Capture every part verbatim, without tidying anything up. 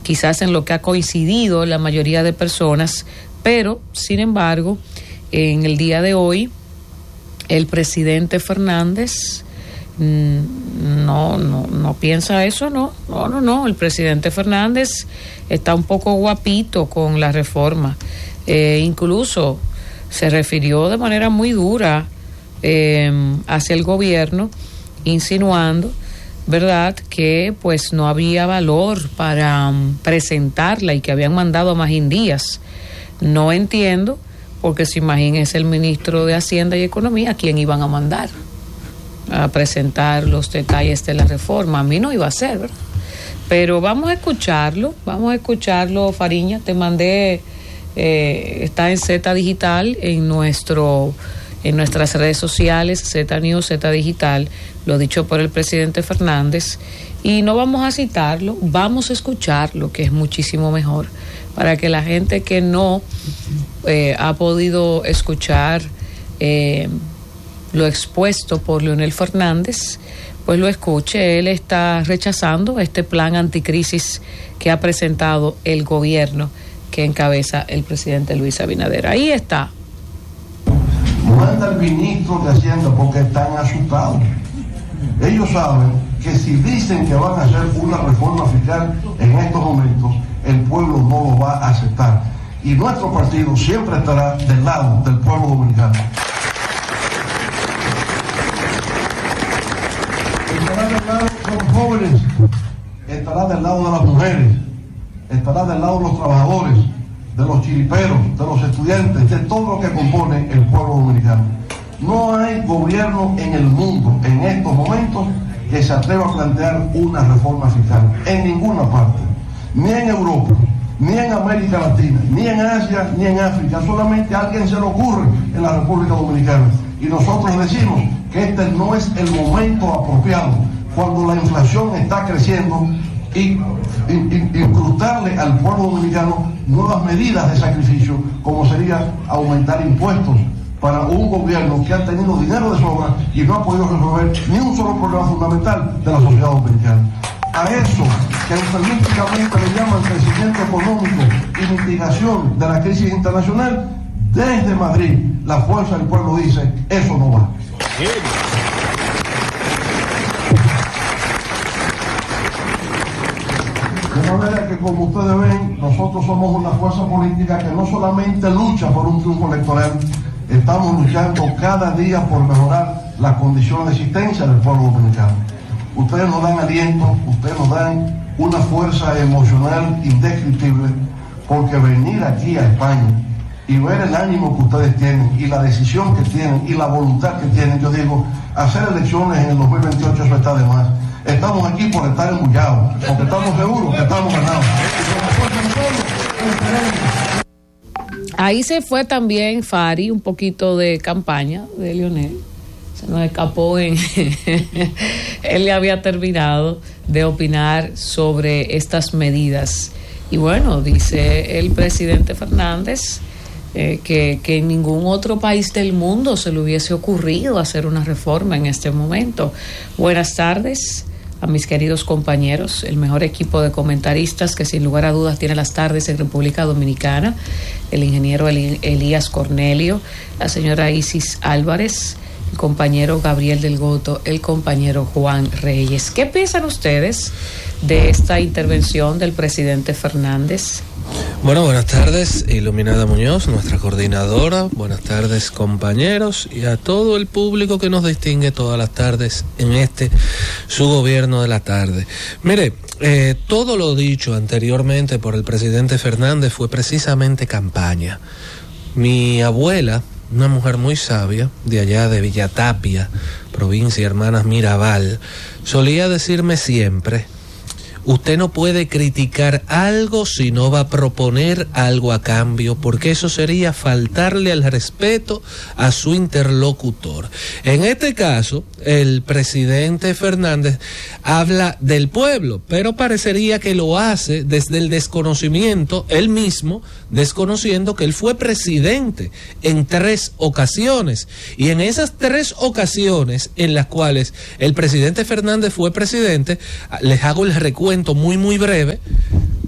quizás en lo que ha coincidido la mayoría de personas, pero sin embargo, en el día de hoy, el presidente Fernández no, no, no piensa eso, no, no, no, no, el presidente Fernández está un poco guapito con la reforma, eh, incluso se refirió de manera muy dura eh, hacia el gobierno, insinuando, ¿verdad?, que pues no había valor para um, presentarla y que habían mandado a Magín Díaz. No entiendo, porque si Magín es el ministro de Hacienda y Economía, ¿a quién iban a mandar a presentar los detalles de la reforma? A mí no iba a ser, ¿verdad? Pero vamos a escucharlo, vamos a escucharlo, Fariña, te mandé, eh, está en Z Digital, en nuestro... en nuestras redes sociales, Z News, Z Digital, lo dicho por el presidente Fernández, y no vamos a citarlo, vamos a escucharlo, que es muchísimo mejor, para que la gente que no eh, ha podido escuchar eh, lo expuesto por Leonel Fernández, pues lo escuche. Él está rechazando este plan anticrisis que ha presentado el gobierno que encabeza el presidente Luis Abinader. Ahí está. Manda al ministro de Hacienda porque están asustados. Ellos saben que si dicen que van a hacer una reforma fiscal en estos momentos, el pueblo no lo va a aceptar. Y nuestro partido siempre estará del lado del pueblo dominicano. Estará del lado de los jóvenes, estará del lado de las mujeres, estará del lado de los trabajadores, de los chiriperos, de los estudiantes, de todo lo que compone el pueblo dominicano. No hay gobierno en el mundo en estos momentos que se atreva a plantear una reforma fiscal, en ninguna parte, ni en Europa, ni en América Latina, ni en Asia, ni en África. Solamente a alguien se le ocurre en la República Dominicana. Y nosotros decimos que este no es el momento apropiado, cuando la inflación está creciendo, y incrustarle al pueblo dominicano nuevas medidas de sacrificio, como sería aumentar impuestos para un gobierno que ha tenido dinero de sobra y no ha podido resolver ni un solo problema fundamental de la sociedad dominicana. A eso, que eufemísticamente le llaman crecimiento económico y mitigación de la crisis internacional, desde Madrid, la fuerza del pueblo dice, eso no va. De manera que, como ustedes ven, nosotros somos una fuerza política que no solamente lucha por un triunfo electoral, estamos luchando cada día por mejorar las condiciones de existencia del pueblo dominicano. Ustedes nos dan aliento, ustedes nos dan una fuerza emocional indescriptible, porque venir aquí a España y ver el ánimo que ustedes tienen y la decisión que tienen y la voluntad que tienen, yo digo, hacer elecciones en el dos mil veintiocho eso está de más. Estamos aquí por estar embullados, porque estamos seguros que estamos ganados. Ahí se fue también Fari, un poquito de campaña de Leonel. Se nos escapó en... Él ya había terminado de opinar sobre estas medidas. Y bueno, dice el presidente Fernández eh, que, que en ningún otro país del mundo se le hubiese ocurrido hacer una reforma en este momento. Buenas tardes a mis queridos compañeros, el mejor equipo de comentaristas que sin lugar a dudas tiene las tardes en República Dominicana, el ingeniero Elías Cornelio, la señora Isis Álvarez, el compañero Gabriel del Goto, el compañero Juan Reyes. ¿Qué piensan ustedes de esta intervención del presidente Fernández? Bueno, buenas tardes, Iluminada Muñoz, nuestra coordinadora. Buenas tardes, compañeros, y a todo el público que nos distingue todas las tardes en este su gobierno de la tarde. Mire, eh, todo lo dicho anteriormente por el presidente Fernández fue precisamente campaña. Mi abuela, una mujer muy sabia, de allá de Villatapia, provincia Hermanas Mirabal, solía decirme siempre: usted no puede criticar algo si no va a proponer algo a cambio, porque eso sería faltarle al respeto a su interlocutor. En este caso, el presidente Fernández habla del pueblo, pero parecería que lo hace desde el desconocimiento, él mismo desconociendo que él fue presidente en tres ocasiones. Y en esas tres ocasiones en las cuales el presidente Fernández fue presidente, les hago el recuento muy muy breve.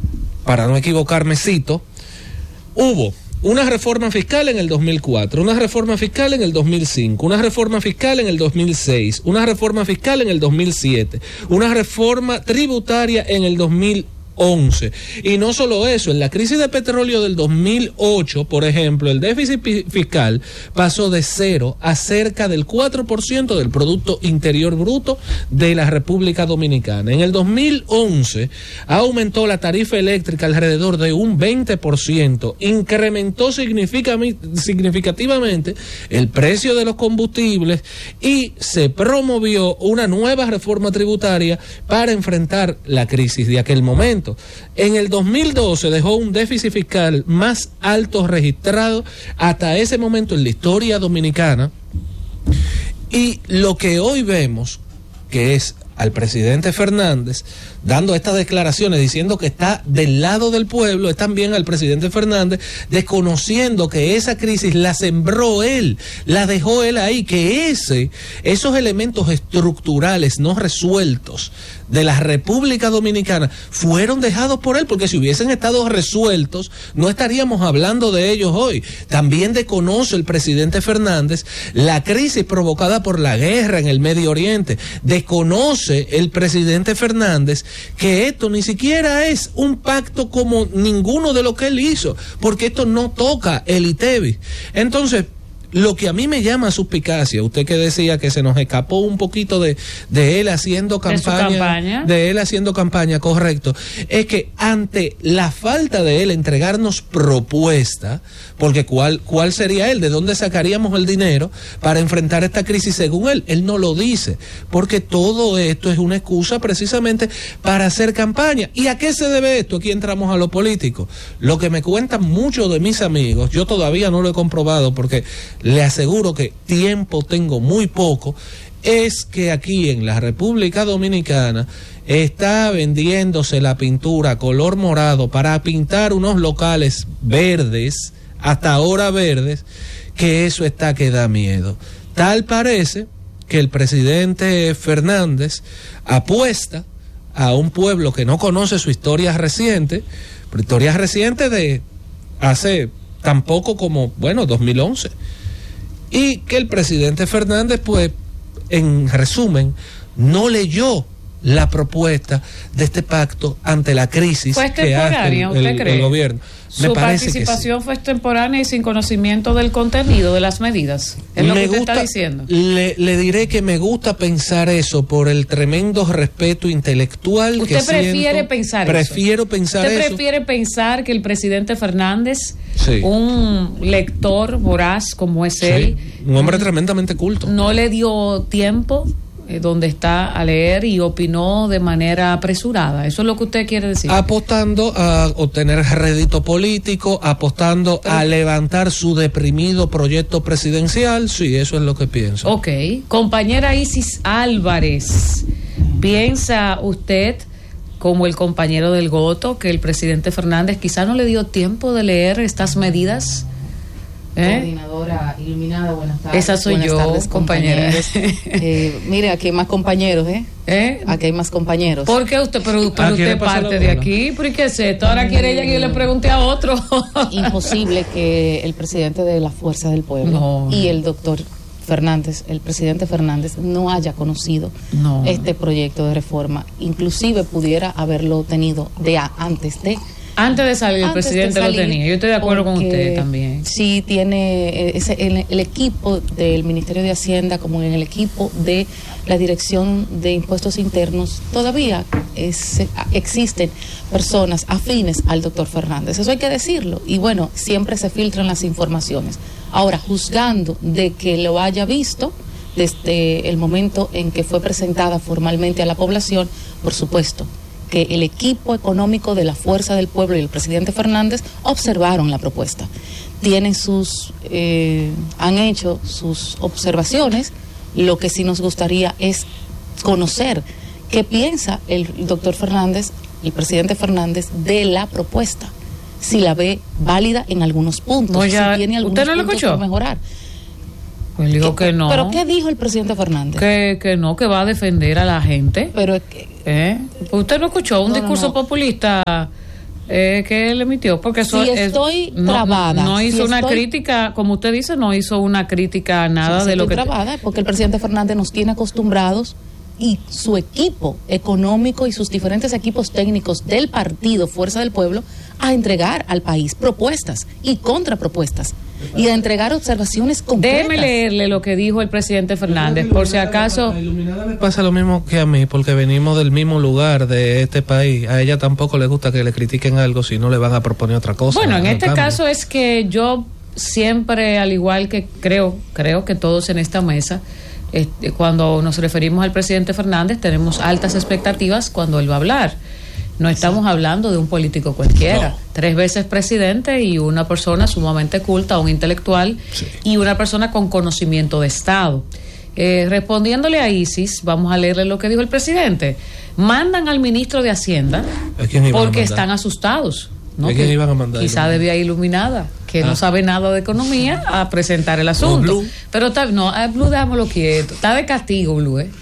para no equivocarme, cito, hubo una reforma fiscal en el dos mil cuatro, una reforma fiscal en el dos mil cinco, una reforma fiscal en el dos mil seis, una reforma fiscal en el dos mil siete, una reforma tributaria en el dos mil once. Y no solo eso, en la crisis de petróleo del dos mil ocho, por ejemplo, el déficit fiscal pasó de cero a cerca del cuatro por ciento del Producto Interior Bruto de la República Dominicana. En el dos mil once aumentó la tarifa eléctrica alrededor de un veinte por ciento, incrementó significativamente el precio de los combustibles y se promovió una nueva reforma tributaria para enfrentar la crisis de aquel momento. En el dos mil doce dejó un déficit fiscal más alto registrado hasta ese momento en la historia dominicana, y lo que hoy vemos, que es al presidente Fernández dando estas declaraciones diciendo que está del lado del pueblo, es también al presidente Fernández desconociendo que esa crisis la sembró él, la dejó él ahí, que ese, esos elementos estructurales no resueltos de la República Dominicana fueron dejados por él, porque si hubiesen estado resueltos no estaríamos hablando de ellos hoy. También desconoce el presidente Fernández la crisis provocada por la guerra en el Medio Oriente, desconoce el presidente Fernández que esto ni siquiera es un pacto como ninguno de lo que él hizo, porque esto no toca el I T E B I. Entonces, lo que a mí me llama suspicacia, usted que decía que se nos escapó un poquito de, de él haciendo campaña, de su campaña, de él haciendo campaña, correcto, es que ante la falta de él entregarnos propuesta, porque cuál, cuál sería él, de dónde sacaríamos el dinero para enfrentar esta crisis según él, él no lo dice, porque todo esto es una excusa precisamente para hacer campaña. ¿Y a qué se debe esto? Aquí entramos a lo político. Lo que me cuentan muchos de mis amigos, yo todavía no lo he comprobado porque le aseguro que tiempo tengo muy poco, es que aquí en la República Dominicana está vendiéndose la pintura color morado para pintar unos locales verdes, hasta ahora verdes, que eso está que da miedo. Tal parece que el presidente Fernández apuesta a un pueblo que no conoce su historia reciente, pero historia reciente de hace tampoco como, bueno, dos mil once. Y que el presidente Fernández, pues, en resumen, no leyó la propuesta de este pacto ante la crisis ¿Fue que hace el, usted el, cree? el gobierno. Su participación sí. fue extemporánea y sin conocimiento del contenido de las medidas. Es lo me que usted gusta, está diciendo. Le, le diré que me gusta pensar eso por el tremendo respeto intelectual ¿Usted que prefiere siento. pensar Prefiero eso? pensar ¿Usted eso. prefiere pensar que el presidente Fernández, sí. un lector voraz como es sí. él, un hombre tremendamente culto, no le dio tiempo eh, donde está a leer y opinó de manera apresurada? ¿Eso es lo que usted quiere decir? Apostando a obtener rédito político, apostando Pero, a levantar su deprimido proyecto presidencial, sí, eso es lo que pienso. Ok, compañera Isis Álvarez, ¿piensa usted, como el compañero del Goto, que el presidente Fernández quizá no le dio tiempo de leer estas medidas? ¿Eh? Coordinadora iluminada, buenas tardes. Esa soy buenas yo, tardes, compañera. eh, mire, aquí hay más compañeros, ¿eh? ¿Eh? Aquí hay más compañeros. ¿Por qué usted? Pero, pero usted parte de aquí. ¿Por qué es esto? Ahora quiere ella que yo le pregunte a otro. Imposible que el presidente de la Fuerza del Pueblo no. y el doctor Fernández, el presidente Fernández, no haya conocido no. este proyecto de reforma. Inclusive pudiera haberlo tenido de a, antes de... Antes de salir, el presidente salir, lo tenía. Yo estoy de acuerdo con usted también. Sí, tiene ese, el, el equipo del Ministerio de Hacienda, como en el equipo de la Dirección de Impuestos Internos, todavía es, existen personas afines al doctor Fernández. Eso hay que decirlo. Y bueno, siempre se filtran las informaciones. Ahora, juzgando de que lo haya visto desde el momento en que fue presentada formalmente a la población, por supuesto que el equipo económico de la Fuerza del Pueblo y el presidente Fernández observaron la propuesta. Tienen sus, eh, han hecho sus observaciones. Lo que sí nos gustaría es conocer qué piensa el doctor Fernández, el presidente Fernández, de la propuesta. Si la ve válida en algunos puntos, no, ya, si tiene algunos ¿usted no lo puntos escuchó? por mejorar. Pues digo que no. ¿Pero qué dijo el presidente Fernández? Que, que no, que va a defender a la gente. Pero es que... ¿Eh? ¿Usted no escuchó un no, discurso no, no. populista eh, que él emitió, porque eso si es, estoy no, trabada, no hizo si una estoy, crítica, como usted dice, no hizo una crítica a nada si de lo que trabada, porque el presidente Fernández nos tiene acostumbrados, y su equipo económico y sus diferentes equipos técnicos del partido Fuerza del Pueblo, a entregar al país propuestas y contrapropuestas y a entregar observaciones concretas. Déjeme leerle lo que dijo el presidente Fernández, por si acaso. A Iluminada le pasa lo mismo que a mí, porque venimos del mismo lugar de este país. A ella tampoco le gusta que le critiquen algo si no le van a proponer otra cosa. Bueno, en este cambio. caso es que yo siempre, al igual que creo, creo que todos en esta mesa, este, cuando nos referimos al presidente Fernández, tenemos altas expectativas cuando él va a hablar. No estamos hablando de un político cualquiera. No. Tres veces presidente y una persona sumamente culta, un intelectual, sí, y una persona con conocimiento de Estado. Eh, respondiéndole a Isis, vamos a leerle lo que dijo el presidente. Mandan al ministro de Hacienda porque están asustados. ¿No? ¿A quién iban a mandar? Quizá debía Iluminada, que ah. no sabe nada de economía, a presentar el asunto. Pero está, no, a Blue déjamelo quieto. Está de castigo, Blue. ¿eh?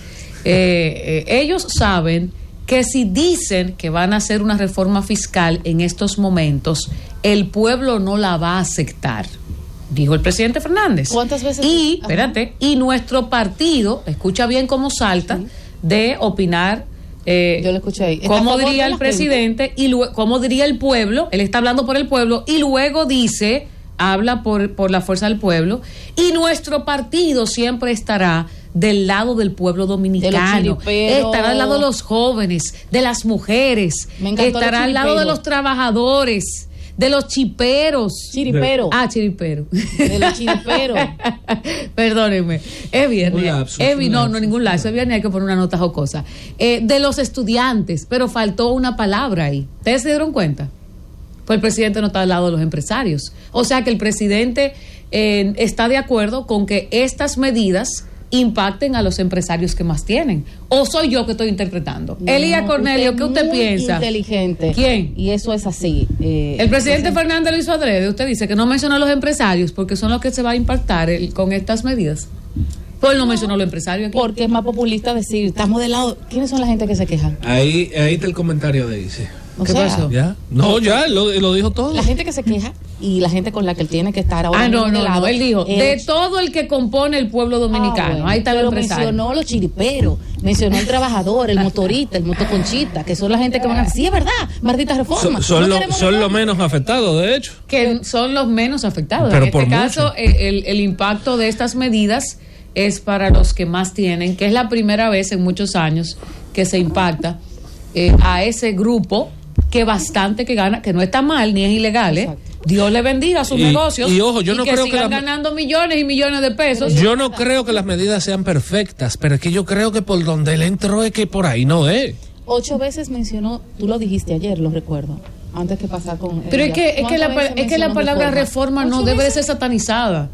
Eh, eh, ellos saben que si dicen que van a hacer una reforma fiscal en estos momentos, el pueblo no la va a aceptar, dijo el presidente Fernández. ¿Cuántas veces? Y, espérate, y nuestro partido, escucha bien cómo salta, sí, de opinar. Eh, Yo lo escuché ahí. Como diría el presidente gente? y luego, como diría el pueblo, él está hablando por el pueblo y luego dice, habla por, por la fuerza del pueblo, y nuestro partido siempre estará del lado del pueblo dominicano, de estará al lado de los jóvenes, de las mujeres, estará al lado de los trabajadores, de los chiperos. Chiripero. Ah, chiripero. De los chiriperos. Perdónenme. Es viernes. Lapsus, es vi- no, no, ningún lapso. Es viernes, hay que poner una nota jocosa. Eh, de los estudiantes, pero faltó una palabra ahí. ¿Ustedes se dieron cuenta? Pues el presidente no está al lado de los empresarios. O sea que el presidente eh, está de acuerdo con que estas medidas impacten a los empresarios que más tienen. ¿O soy yo que estoy interpretando? No, Elías Cornelio, usted ¿qué usted muy piensa? Inteligente. ¿Quién? Y eso es así. Eh, el presidente entonces, Fernández lo hizo adrede. Usted dice que no mencionó a los empresarios porque son los que se va a impactar el, con estas medidas. Pues no mencionó a los empresarios aquí. Porque es más populista decir, estamos del lado. ¿Quiénes son la gente que se quejan? Ahí, ahí está el comentario de Isis. O ¿Qué sea, pasó? ¿Ya? No, ya, lo, lo dijo todo. La gente que se queja y la gente con la que él tiene que estar ahora. Ah, no, no, lado, no, él dijo, él, de todo el que compone el pueblo dominicano. Ah, bueno, ahí está el empresario. Mencionó los chiriperos, mencionó el trabajador, el motorista, el motoconchita, que son la gente que van a decir, sí, es verdad, maldita reforma. Son, son, no lo, son los menos afectados, de hecho. Que son los menos afectados. Pero en este por caso, mucho. el, el impacto de estas medidas es para los que más tienen, que es la primera vez en muchos años que se impacta eh, a ese grupo que bastante que gana, que no está mal ni es ilegal, ¿eh? Exacto. Dios le bendiga sus y, negocios y ojo, yo y no que creo sigan que la, ganando millones y millones de pesos. yo no creo que las medidas sean perfectas, pero es que yo creo que por donde él entró es que por ahí no es. Ocho veces mencionó, tú lo dijiste ayer, lo recuerdo, antes que pasar con... Pero es que, es que, la, es que la palabra reforma, reforma no debe ser satanizada,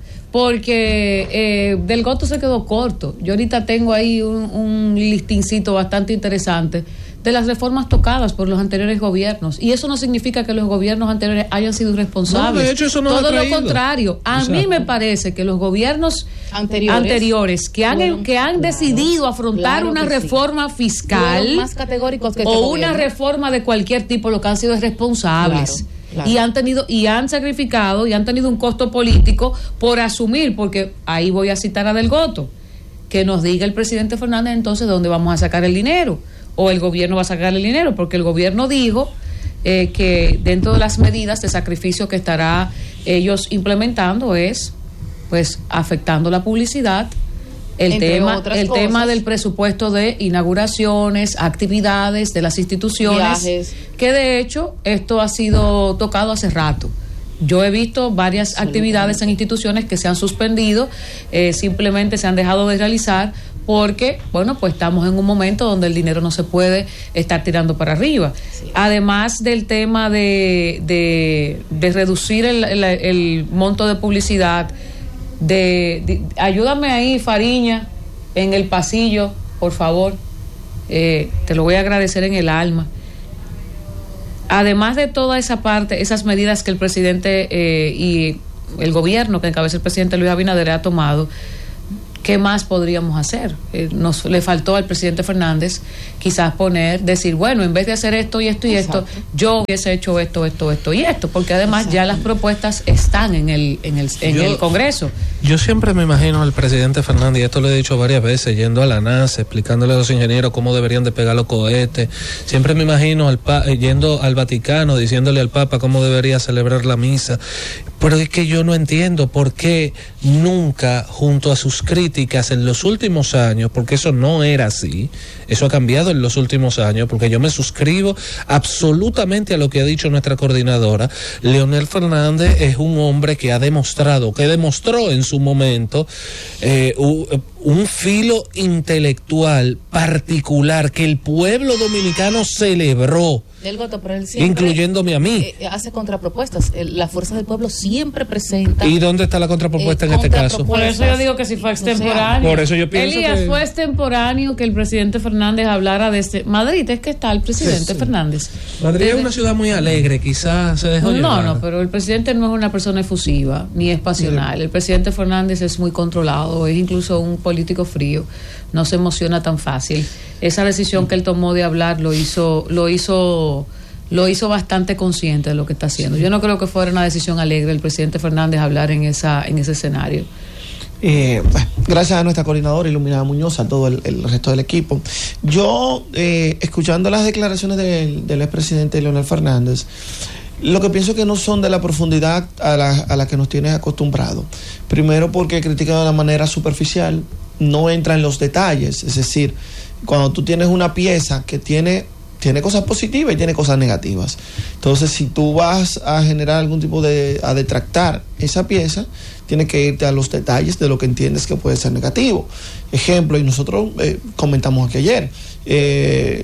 porque eh, Del Goto se quedó corto. Yo ahorita tengo ahí un, un listincito bastante interesante de las reformas tocadas por los anteriores gobiernos, y eso no significa que los gobiernos anteriores hayan sido irresponsables. No, de hecho eso no todo ha lo contrario. A Exacto. mí me parece que los gobiernos anteriores, anteriores que han bueno, que han claro, decidido afrontar claro una reforma sí. fiscal más categóricos que este o gobierno. Una reforma de cualquier tipo, lo que han sido es responsables. Claro. Claro. Y han tenido y han sacrificado y han tenido un costo político por asumir, porque ahí voy a citar a Del Goto, que nos diga el presidente Fernández entonces de dónde vamos a sacar el dinero, o el gobierno va a sacar el dinero, porque el gobierno dijo eh, que dentro de las medidas de sacrificio que estará ellos implementando es pues afectando la publicidad, el Entre tema el cosas. tema del presupuesto de inauguraciones, actividades de las instituciones, viajes. Que de hecho esto ha sido tocado hace rato. Yo he visto varias actividades en instituciones que se han suspendido, eh, simplemente se han dejado de realizar porque, bueno, pues estamos en un momento donde el dinero no se puede estar tirando para arriba. Sí. Además del tema de, de, de reducir el, el, el monto de publicidad, de, de ayúdame ahí, Fariña, en el pasillo, por favor, eh, te lo voy a agradecer en el alma. Además de toda esa parte, esas medidas que el presidente eh, y el gobierno que encabeza el presidente Luis Abinader ha tomado, ¿qué más podríamos hacer? Eh, nos le faltó al presidente Fernández quizás poner, decir, bueno, en vez de hacer esto y esto y Exacto. esto, yo hubiese hecho esto, esto, esto y esto, porque además Exacto. ya las propuestas están en el en el, en yo, el Congreso. Yo siempre me imagino al presidente Fernández, y esto lo he dicho varias veces, yendo a la NASA, explicándole a los ingenieros cómo deberían de pegar los cohetes. Siempre me imagino al pa, yendo al Vaticano, diciéndole al Papa cómo debería celebrar la misa. Pero es que yo no entiendo por qué nunca, junto a sus críticas en los últimos años, porque eso no era así, eso ha cambiado en los últimos años, porque yo me suscribo absolutamente a lo que ha dicho nuestra coordinadora. Leonel Fernández es un hombre que ha demostrado, que demostró en su momento eh, un, un filo intelectual particular que el pueblo dominicano celebró. Del Goto, pero él siempre, incluyéndome a mí. Eh, hace contrapropuestas. El, la fuerza del pueblo siempre presenta. ¿Y dónde está la contrapropuesta eh, en este caso? Por eso yo digo que si fue extemporáneo. Por eso yo pienso Elías, que fue extemporáneo que el presidente Fernández hablara de este. Madrid es que está el presidente sí. Fernández. Madrid Desde... es una ciudad muy alegre, quizás se dejó No, llevar. no, pero el presidente no es una persona efusiva ni es pasional. Sí. El presidente Fernández es muy controlado, es incluso un político frío. No se emociona tan fácil. Esa decisión que él tomó de hablar lo hizo, lo hizo. lo hizo bastante consciente de lo que está haciendo. Yo no creo que fuera una decisión alegre el presidente Fernández hablar en esa en ese escenario. Eh, gracias a nuestra coordinadora Iluminada Muñoz, a todo el, el resto del equipo. Yo, eh, escuchando las declaraciones del, del expresidente Leonel Fernández, lo que pienso que no son de la profundidad a la, a la que nos tiene acostumbrado. Primero porque critica de una manera superficial, no entra en los detalles. Es decir, cuando tú tienes una pieza que tiene... tiene cosas positivas y tiene cosas negativas. Entonces, si tú vas a generar algún tipo de... a detractar esa pieza, tienes que irte a los detalles de lo que entiendes que puede ser negativo. Ejemplo, y nosotros eh, comentamos aquí ayer, eh,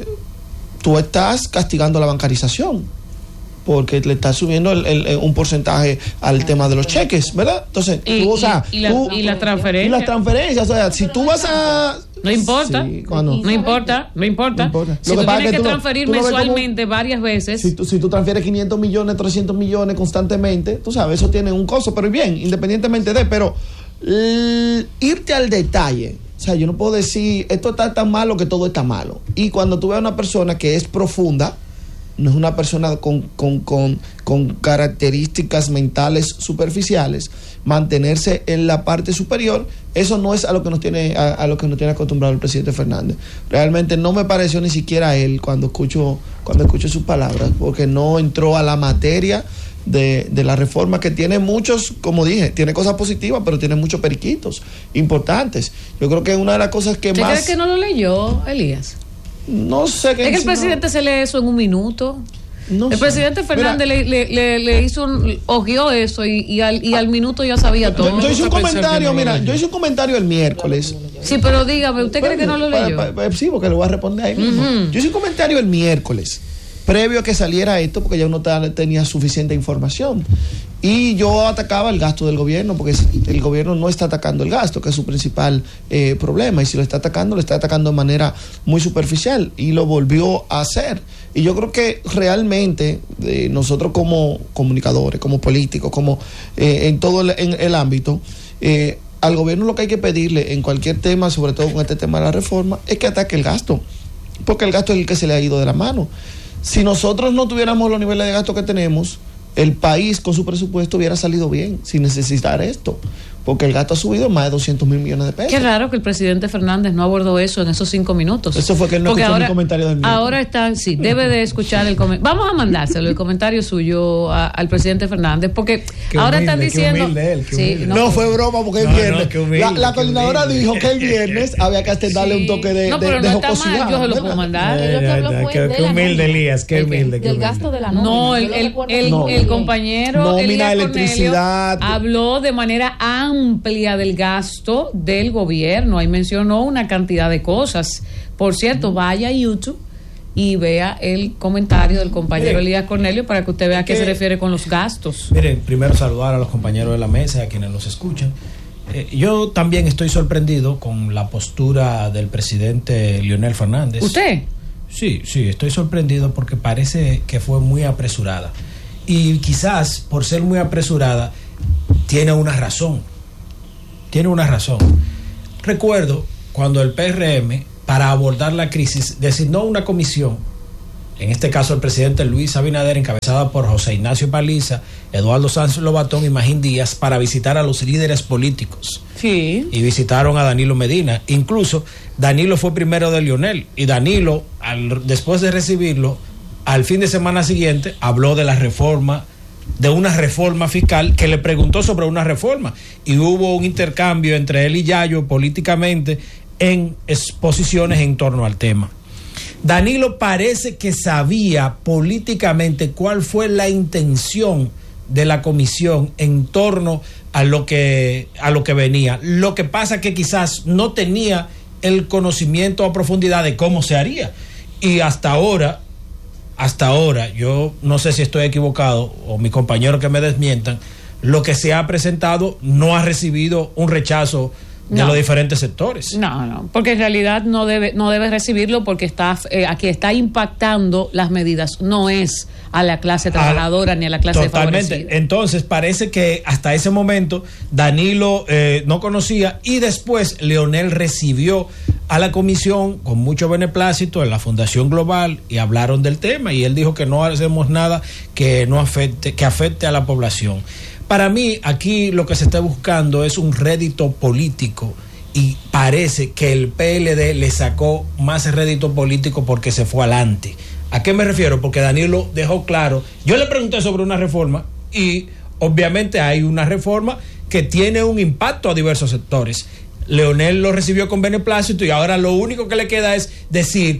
tú estás castigando la bancarización, porque le estás subiendo el, el, un porcentaje al tema de los cheques, ¿verdad? Entonces, y, tú, o sea, y, y, la, tú, y la transferencia. Y las transferencias, o sea, si tú vas a... No importa, sí, no. no importa, no importa. No importa. Si Lo tú que tienes que, que tú transferir no, tú mensualmente como, varias veces. Si tú, si tú transfieres quinientos millones, trescientos millones constantemente, tú sabes, eso tiene un costo, pero bien, independientemente de, pero l- irte al detalle. O sea, yo no puedo decir, esto está tan malo que todo está malo. Y cuando tú ves a una persona que es profunda, no es una persona con, con, con, con características mentales superficiales, mantenerse en la parte superior, eso no es a lo que nos tiene a, a lo que nos tiene acostumbrado el presidente Fernández. Realmente no me pareció ni siquiera a él cuando escucho cuando escucho sus palabras, porque no entró a la materia de, de la reforma, que tiene muchos, como dije, tiene cosas positivas, pero tiene muchos periquitos importantes. Yo creo que una de las cosas que ¿Usted más... cree que no lo leyó, Elías? No sé qué... Es que el presidente no... se lee eso en un minuto. No el sé. presidente Fernández Mira, le, le, le hizo un, ojeó eso y, y, al, y al minuto ya sabía todo. Yo, yo hice un comentario, mira, yo hice un comentario el miércoles. Sí, pero dígame, ¿usted cree que no lo leyó? Pa, pa, pa, sí, porque lo voy a responder ahí mismo. Uh-huh. Yo hice un comentario el miércoles, previo a que saliera esto, porque ya uno tenía suficiente información. Y yo atacaba el gasto del gobierno, porque el gobierno no está atacando el gasto, que es su principal eh, problema. Y si lo está atacando, lo está atacando de manera muy superficial. Y lo volvió a hacer. Y yo creo que realmente eh, nosotros como comunicadores, como políticos, como eh, en todo el, en el ámbito, eh, al gobierno lo que hay que pedirle en cualquier tema, sobre todo con este tema de la reforma, es que ataque el gasto. Porque el gasto es el que se le ha ido de la mano. Si nosotros no tuviéramos los niveles de gasto que tenemos, el país con su presupuesto hubiera salido bien sin necesitar esto, porque el gasto ha subido más de doscientos mil millones de pesos. Qué raro que el presidente Fernández no abordó eso en esos cinco minutos. Eso fue que él no porque escuchó ahora, mi comentario del miércoles. Ahora está, sí, debe de escuchar el comentario. Vamos a mandárselo, el comentario suyo a, al presidente Fernández, porque qué ahora humilde, están diciendo... Qué humilde él, qué humilde. Sí, no, no fue broma, porque el no, viernes... No, humilde, la la coordinadora humilde. dijo que el viernes había que hasta darle sí. un toque de, no, pero de, no de está mal, yo se lo puedo mandar. Ya, ya, ya, qué, qué humilde, Elías, qué humilde. Del gasto de la nómina. No, el, el, el, no, el compañero nómina, electricidad. Habló de manera amplia del gasto del gobierno. Ahí mencionó una cantidad de cosas. Por cierto, vaya a YouTube y vea el comentario del compañero Mire, Elías Cornelio para que usted vea a qué que, se refiere con los gastos. Miren, primero saludar a los compañeros de la mesa, a quienes nos escuchan. Eh, yo también estoy sorprendido con la postura del presidente Leonel Fernández. ¿Usted? Sí, sí, estoy sorprendido porque parece que fue muy apresurada. Y quizás, por ser muy apresurada, tiene una razón. Tiene una razón. recuerdo cuando el P R M, para abordar la crisis, designó una comisión, en este caso el presidente Luis Abinader, encabezada por José Ignacio Paliza, Eduardo Sánchez Lobatón y Magín Díaz, para visitar a los líderes políticos. Sí. Y visitaron a Danilo Medina. Incluso Danilo fue primero de Leonel, y Danilo, al, después de recibirlo, al fin de semana siguiente, habló de la reforma, de una reforma fiscal, que le preguntó sobre una reforma, y hubo un intercambio entre él y Yayo políticamente en exposiciones en torno al tema. Danilo parece que sabía políticamente cuál fue la intención de la comisión en torno a lo que a lo que venía. Lo que pasa que quizás no tenía el conocimiento a profundidad de cómo se haría. Y hasta ahora, hasta ahora, yo no sé si estoy equivocado o mis compañeros que me desmientan, lo que se ha presentado no ha recibido un rechazo de no. los diferentes sectores. No, no, porque en realidad no debe no debe recibirlo porque está eh, aquí está impactando las medidas, no es a la clase trabajadora a, ni a la clase totalmente. Favorecida. Entonces parece que hasta ese momento Danilo eh, no conocía, y después Leonel recibió a la comisión con mucho beneplácito en la Fundación Global y hablaron del tema, y él dijo que no hacemos nada que no afecte, que afecte a la población. Para mí, aquí lo que se está buscando es un rédito político, y parece que el P L D le sacó más rédito político porque se fue adelante. ¿A qué me refiero? Porque Danilo dejó claro, yo le pregunté sobre una reforma, y obviamente hay una reforma que tiene un impacto a diversos sectores. Leonel lo recibió con beneplácito, y ahora lo único que le queda es decir,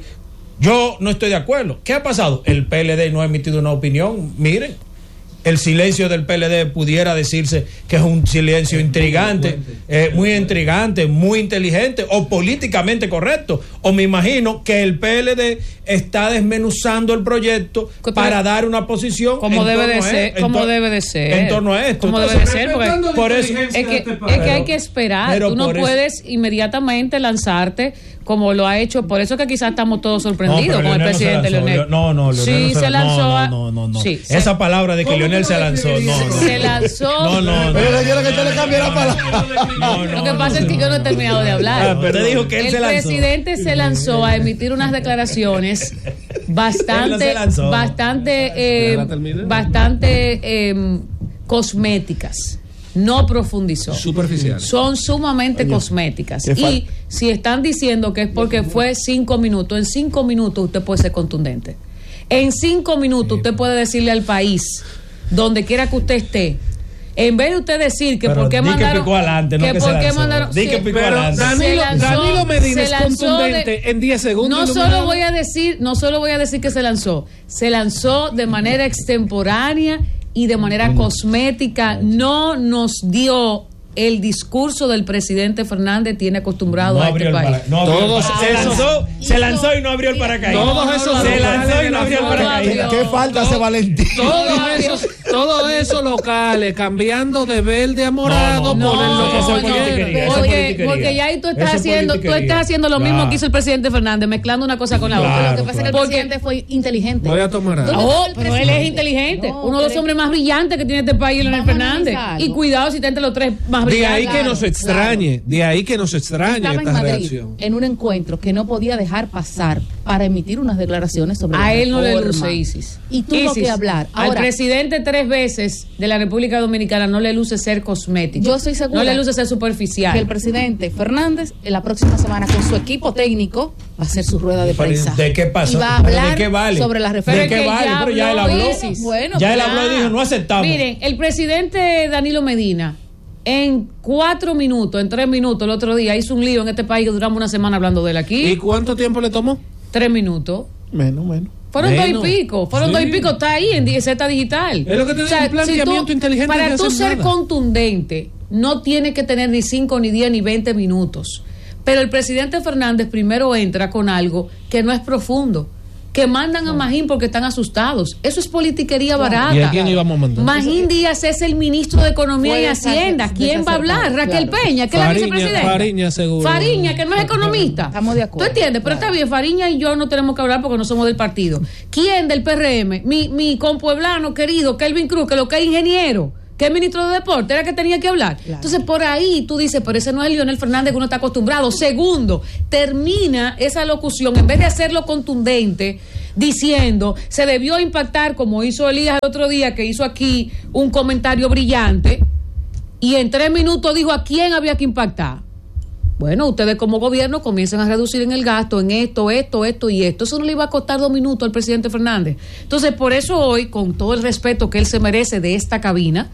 yo no estoy de acuerdo. ¿Qué ha pasado? El P L D no ha emitido una opinión. Miren, el silencio del P L D pudiera decirse que es un silencio intrigante, eh, muy intrigante, muy inteligente o políticamente correcto. O me imagino que el P L D está desmenuzando el proyecto para dar una posición como debe de ser, como debe de ser, en torno a esto. Como debe de ser, porque por eso es que, es que hay que esperar. Tú no puedes inmediatamente lanzarte como lo ha hecho. Por eso que quizás estamos todos sorprendidos no, con el presidente no Leonel. No, no, Leonel sí, no se, se lanzó. No, a, no, no, no. Sí, Esa se, palabra de que Leonel se lanzó, no, no. Se lanzó. No, no, no. Pero quiero que usted le cambie la palabra. No, no, lo que pasa no, es que yo no he terminado de hablar. Ah, pero dijo que él el se lanzó. presidente se lanzó a emitir unas declaraciones bastante, bastante, eh, bastante eh, cosméticas. No profundizó. Superficial. Son sumamente Oye, cosméticas. Y si están diciendo que es porque fue cinco minutos, en cinco minutos usted puede ser contundente. En cinco minutos usted puede decirle al país, donde quiera que usted esté, en vez de usted decir que pero por qué mandaron que picó adelante, no que que por se qué lanzó. mandaron Di que picó pero adelante. Danilo, lanzó, Danilo Medina es contundente de, en diez segundos. No solo voy a decir, no solo voy a decir que se lanzó, se lanzó de manera extemporánea y de manera cosmética. No nos dio el discurso del presidente Fernández tiene acostumbrado no a este país. No Todos se lanzó, se lanzó y no abrió el paracaídas. Todos esos se lanzó y no abrió el paracaídas. ¿Qué falta hace Valentín? Todos esos, todos esos locales cambiando de verde a morado no, por el no, loco. no, no, porque, porque ya ahí tú estás haciendo, tú estás haciendo lo mismo que hizo el presidente Fernández, mezclando una cosa con la otra. Lo que pasa es que el presidente fue inteligente. Voy a tomar algo. Oh, pero él es inteligente. No, Uno de los hombres más brillantes que tiene este país, Leonel Fernández. Y cuidado si está entre los tres más De brillantes. ahí que nos extrañe, de ahí que nos extrañe Estaba esta en Madrid, reacción. en un encuentro que no podía dejar pasar para emitir unas declaraciones sobre a la él no reforma. le luce Isis. Y tuvo Isis, que hablar. Ahora, al Ahora, presidente tres veces de la República Dominicana no le luce ser cosmético. Yo estoy segura no le luce ser superficial. Que el presidente Fernández en la próxima semana con su equipo técnico va a hacer su rueda de prensa. ¿De qué pasó? Y va a hablar ¿De qué vale? sobre la reforma. ¿De qué que vale? ya Pero ya él habló habló. Isis. Bueno, ya él pues, habló y dijo, no aceptamos. Miren, el presidente Danilo Medina en cuatro minutos, en tres minutos el otro día hizo un lío en este país que duramos una semana hablando de él aquí. ¿Y cuánto tiempo le tomó? Tres minutos. Menos, menos. Fueron Menos. dos y pico, fueron Sí. dos y pico, está ahí en Z Digital. Es lo que te digo, un planteamiento tú- inteligente Para de tú hacer ser nada. contundente, no tiene que tener ni cinco, ni diez, ni veinte minutos. Pero el presidente Fernández primero entra con algo que no es profundo, que mandan a Magín porque están asustados. Eso es politiquería barata. ¿Y a quién íbamos a mandar? Magín Díaz es el ministro de Economía Puede y Hacienda. ser ¿Quién va a hablar? desacertado, Raquel claro. Peña, que es la Fariña, vicepresidenta. Fariña, seguro. Fariña, que no es economista. Estamos de acuerdo. ¿Tú entiendes? Pero Claro. está bien, Fariña y yo no tenemos que hablar porque no somos del partido. ¿Quién del P R M? Mi, mi compueblano querido, Kelvin Cruz, que lo que es ingeniero. ¿Qué ministro de Deporte era que tenía que hablar? Claro. Entonces, por ahí tú dices, pero ese no es Leonel Fernández que uno está acostumbrado. Segundo, termina esa locución, en vez de hacerlo contundente, diciendo, se debió impactar, como hizo Elías el otro día, que hizo aquí un comentario brillante, y en tres minutos dijo a quién había que impactar. Bueno, ustedes como gobierno comienzan a reducir en el gasto, en esto, esto, esto y esto. Eso no le iba a costar dos minutos al presidente Fernández. Entonces, por eso hoy, con todo el respeto que él se merece de esta cabina,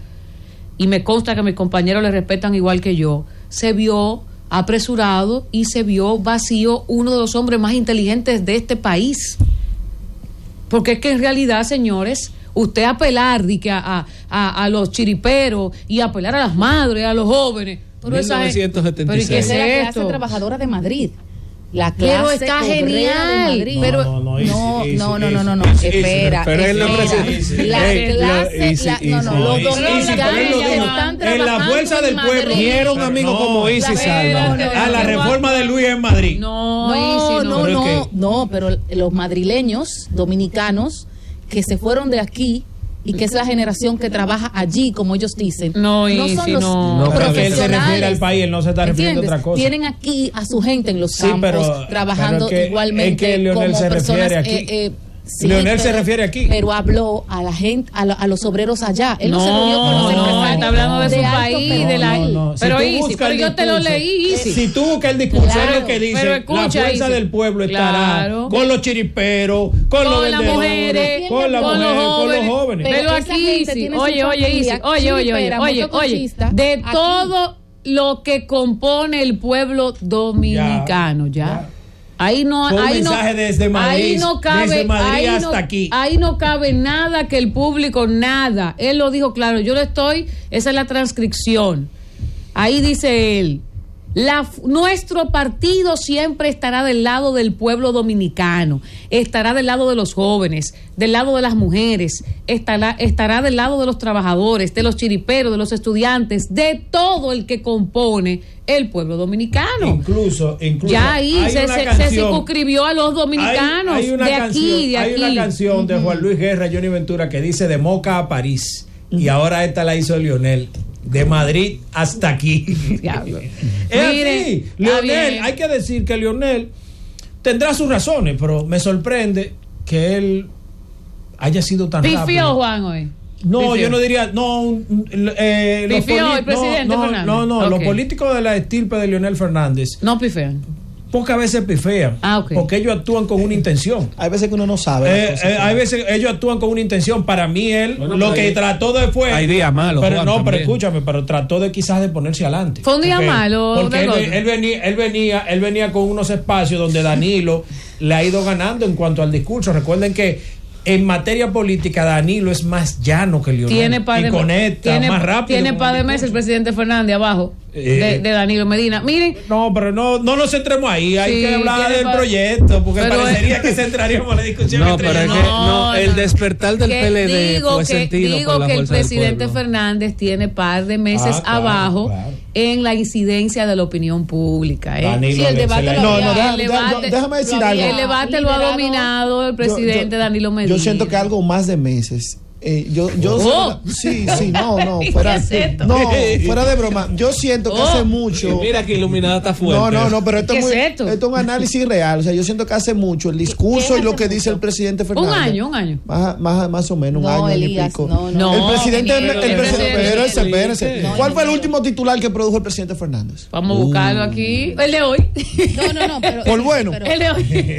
y me consta que mis compañeros le respetan igual que yo, se vio apresurado y se vio vacío uno de los hombres más inteligentes de este país. Porque es que en realidad, señores, usted apelar di que a, a, a los chiriperos y apelar a las madres, a los jóvenes. Pero mil novecientos setenta y seis. ¿Pero qué es la esto? clase trabajadora de Madrid. La clase pero está genial. De Madrid. Pero no, no, no, easy, no, no, easy, no, no, no, easy, espera, pero él lo espera. presenta. La Ey, clase, easy, la, no, no, los easy, easy, dominicanos pero él lo que dijo. están En trabajando la fuerza en del pueblo. Madrid. Quiero un amigo No, como Isi la- Salva. no, no, A la reforma de Luis en Madrid. No, No, Isi, no, Pero no, es que- no, pero los madrileños, dominicanos, que se fueron de aquí y que es la generación que trabaja allí, como ellos dicen, No, son Isi, los no. No, pero que él se profesionales. refiere al país, él no se está refiriendo a otra cosa. Tienen aquí a su gente en los Sí, campos, pero- trabajando pero es que- igualmente es que Leonel como se personas. refiere aquí. eh, eh, sí, Leonel se pero- refiere aquí. Pero habló a la gente, a, lo- a los obreros allá. Él no, No, se reunió con los no, empresarios está hablando de su alto país, perfil. de la- No, no, no. Si pero tú Isi, buscas pero el yo te lo discurso, leí, Isi. Si tú buscas el discurso, Claro, es lo que dice, pero escucha, la fuerza Isi. del pueblo estará Claro. con los chiriperos, con, Con los las vendedores, mujeres, con las con los mujeres, con jóvenes. los jóvenes. Pero Pero aquí, esa gente Isi, tiene su oye, oye, Isi, familia oye, oye, oye, chiripera, oye, oye, motoconchista, de aquí. todo lo que compone el pueblo dominicano, ya. Ya. Ahí no, Fue un ahí no, mensaje desde Madrid, ahí no cabe, desde Madrid ahí hasta no, aquí. ahí no cabe nada que el público, nada. Él lo dijo claro, yo le estoy, esa es la transcripción. Ahí dice él, la, nuestro partido siempre estará del lado del pueblo dominicano, estará del lado de los jóvenes, del lado de las mujeres, estará, estará del lado de los trabajadores, de los chiriperos, de los estudiantes, de todo el que compone el pueblo dominicano. Incluso, incluso Ya ahí hay se, una se- se canción- circunscribió a los dominicanos Hay- hay una de canción- aquí, de hay aquí. una canción de Juan Luis Guerra y Johnny Ventura que dice de Moca a París, y ahora esta la hizo Lionel, de Madrid hasta aquí. Diablo. Es Mire, así. está Lionel, bien. hay que decir que Lionel tendrá sus razones, pero me sorprende que él haya sido tan Pifió rápido. Juan hoy. No, Pifió. yo no diría, no, un- eh, los Pifió poli- el presidente no, no, Fernández. no, no, los Ok. políticos de la estirpe de Leonel Fernández No pifean. pocas veces pifean, Ah, ok. porque ellos actúan con una intención. Hay veces que uno no sabe. las Eh, cosas, eh, sí. hay veces ellos actúan con una intención. Para mí él Bueno, lo pero que hay- trató de fue, hay días malos, pero Juan, no, pero también. escúchame, pero trató de quizás de ponerse adelante. Fue un día Porque- malo, porque él, Gregorio. él venía, él venía, él venía con unos espacios donde Danilo le ha ido ganando en cuanto al discurso. Recuerden que en materia política Danilo es más llano que Leonel Tiene par y de, conecta tiene, más rápido. tiene con par el de meses el discurso. presidente Fernández abajo Eh, de, de Danilo Medina. Miren, No, pero no, no nos centremos ahí. Hay Sí, que hablar tiene del pa- proyecto, porque Pero parecería es- que centraríamos la discusión No, entre pero es ellos. que no, el despertar del que P L D digo fue que, sentido digo por la que el fuerza del presidente pueblo. Fernández tiene par de meses Ah, claro, abajo claro. en la incidencia de la opinión pública. ¿eh? Danilo Sí, el le- debate se le- lo No, había- no, deja- el deja- debate- déjame decir lo había- algo. El debate lo ha liderado- dominado el presidente Yo- yo- Danilo Medina. Yo siento que algo más de meses. Eh, yo, yo Oh. sí, sí, no, no, ¿Qué fuera, es esto? no, fuera de broma. Yo siento que Oh. hace mucho. Mira que iluminada está fuerte. No, no, no, pero esto ¿Qué es, muy, es esto? esto es un análisis real. O sea, yo siento que hace mucho el discurso ¿Qué y lo hace que dice mucho? el presidente Fernández. Un año, un año. Más, más, más o menos, un No, año, año y Elías, pico. no, no. el presidente, No, el pero- presidente, pero- espérese, espérese. No, ¿Cuál fue el no, no. último titular que produjo el presidente Fernández? Vamos a buscarlo aquí. El de hoy. No, no, no, pero, Por bueno. pero- El de hoy.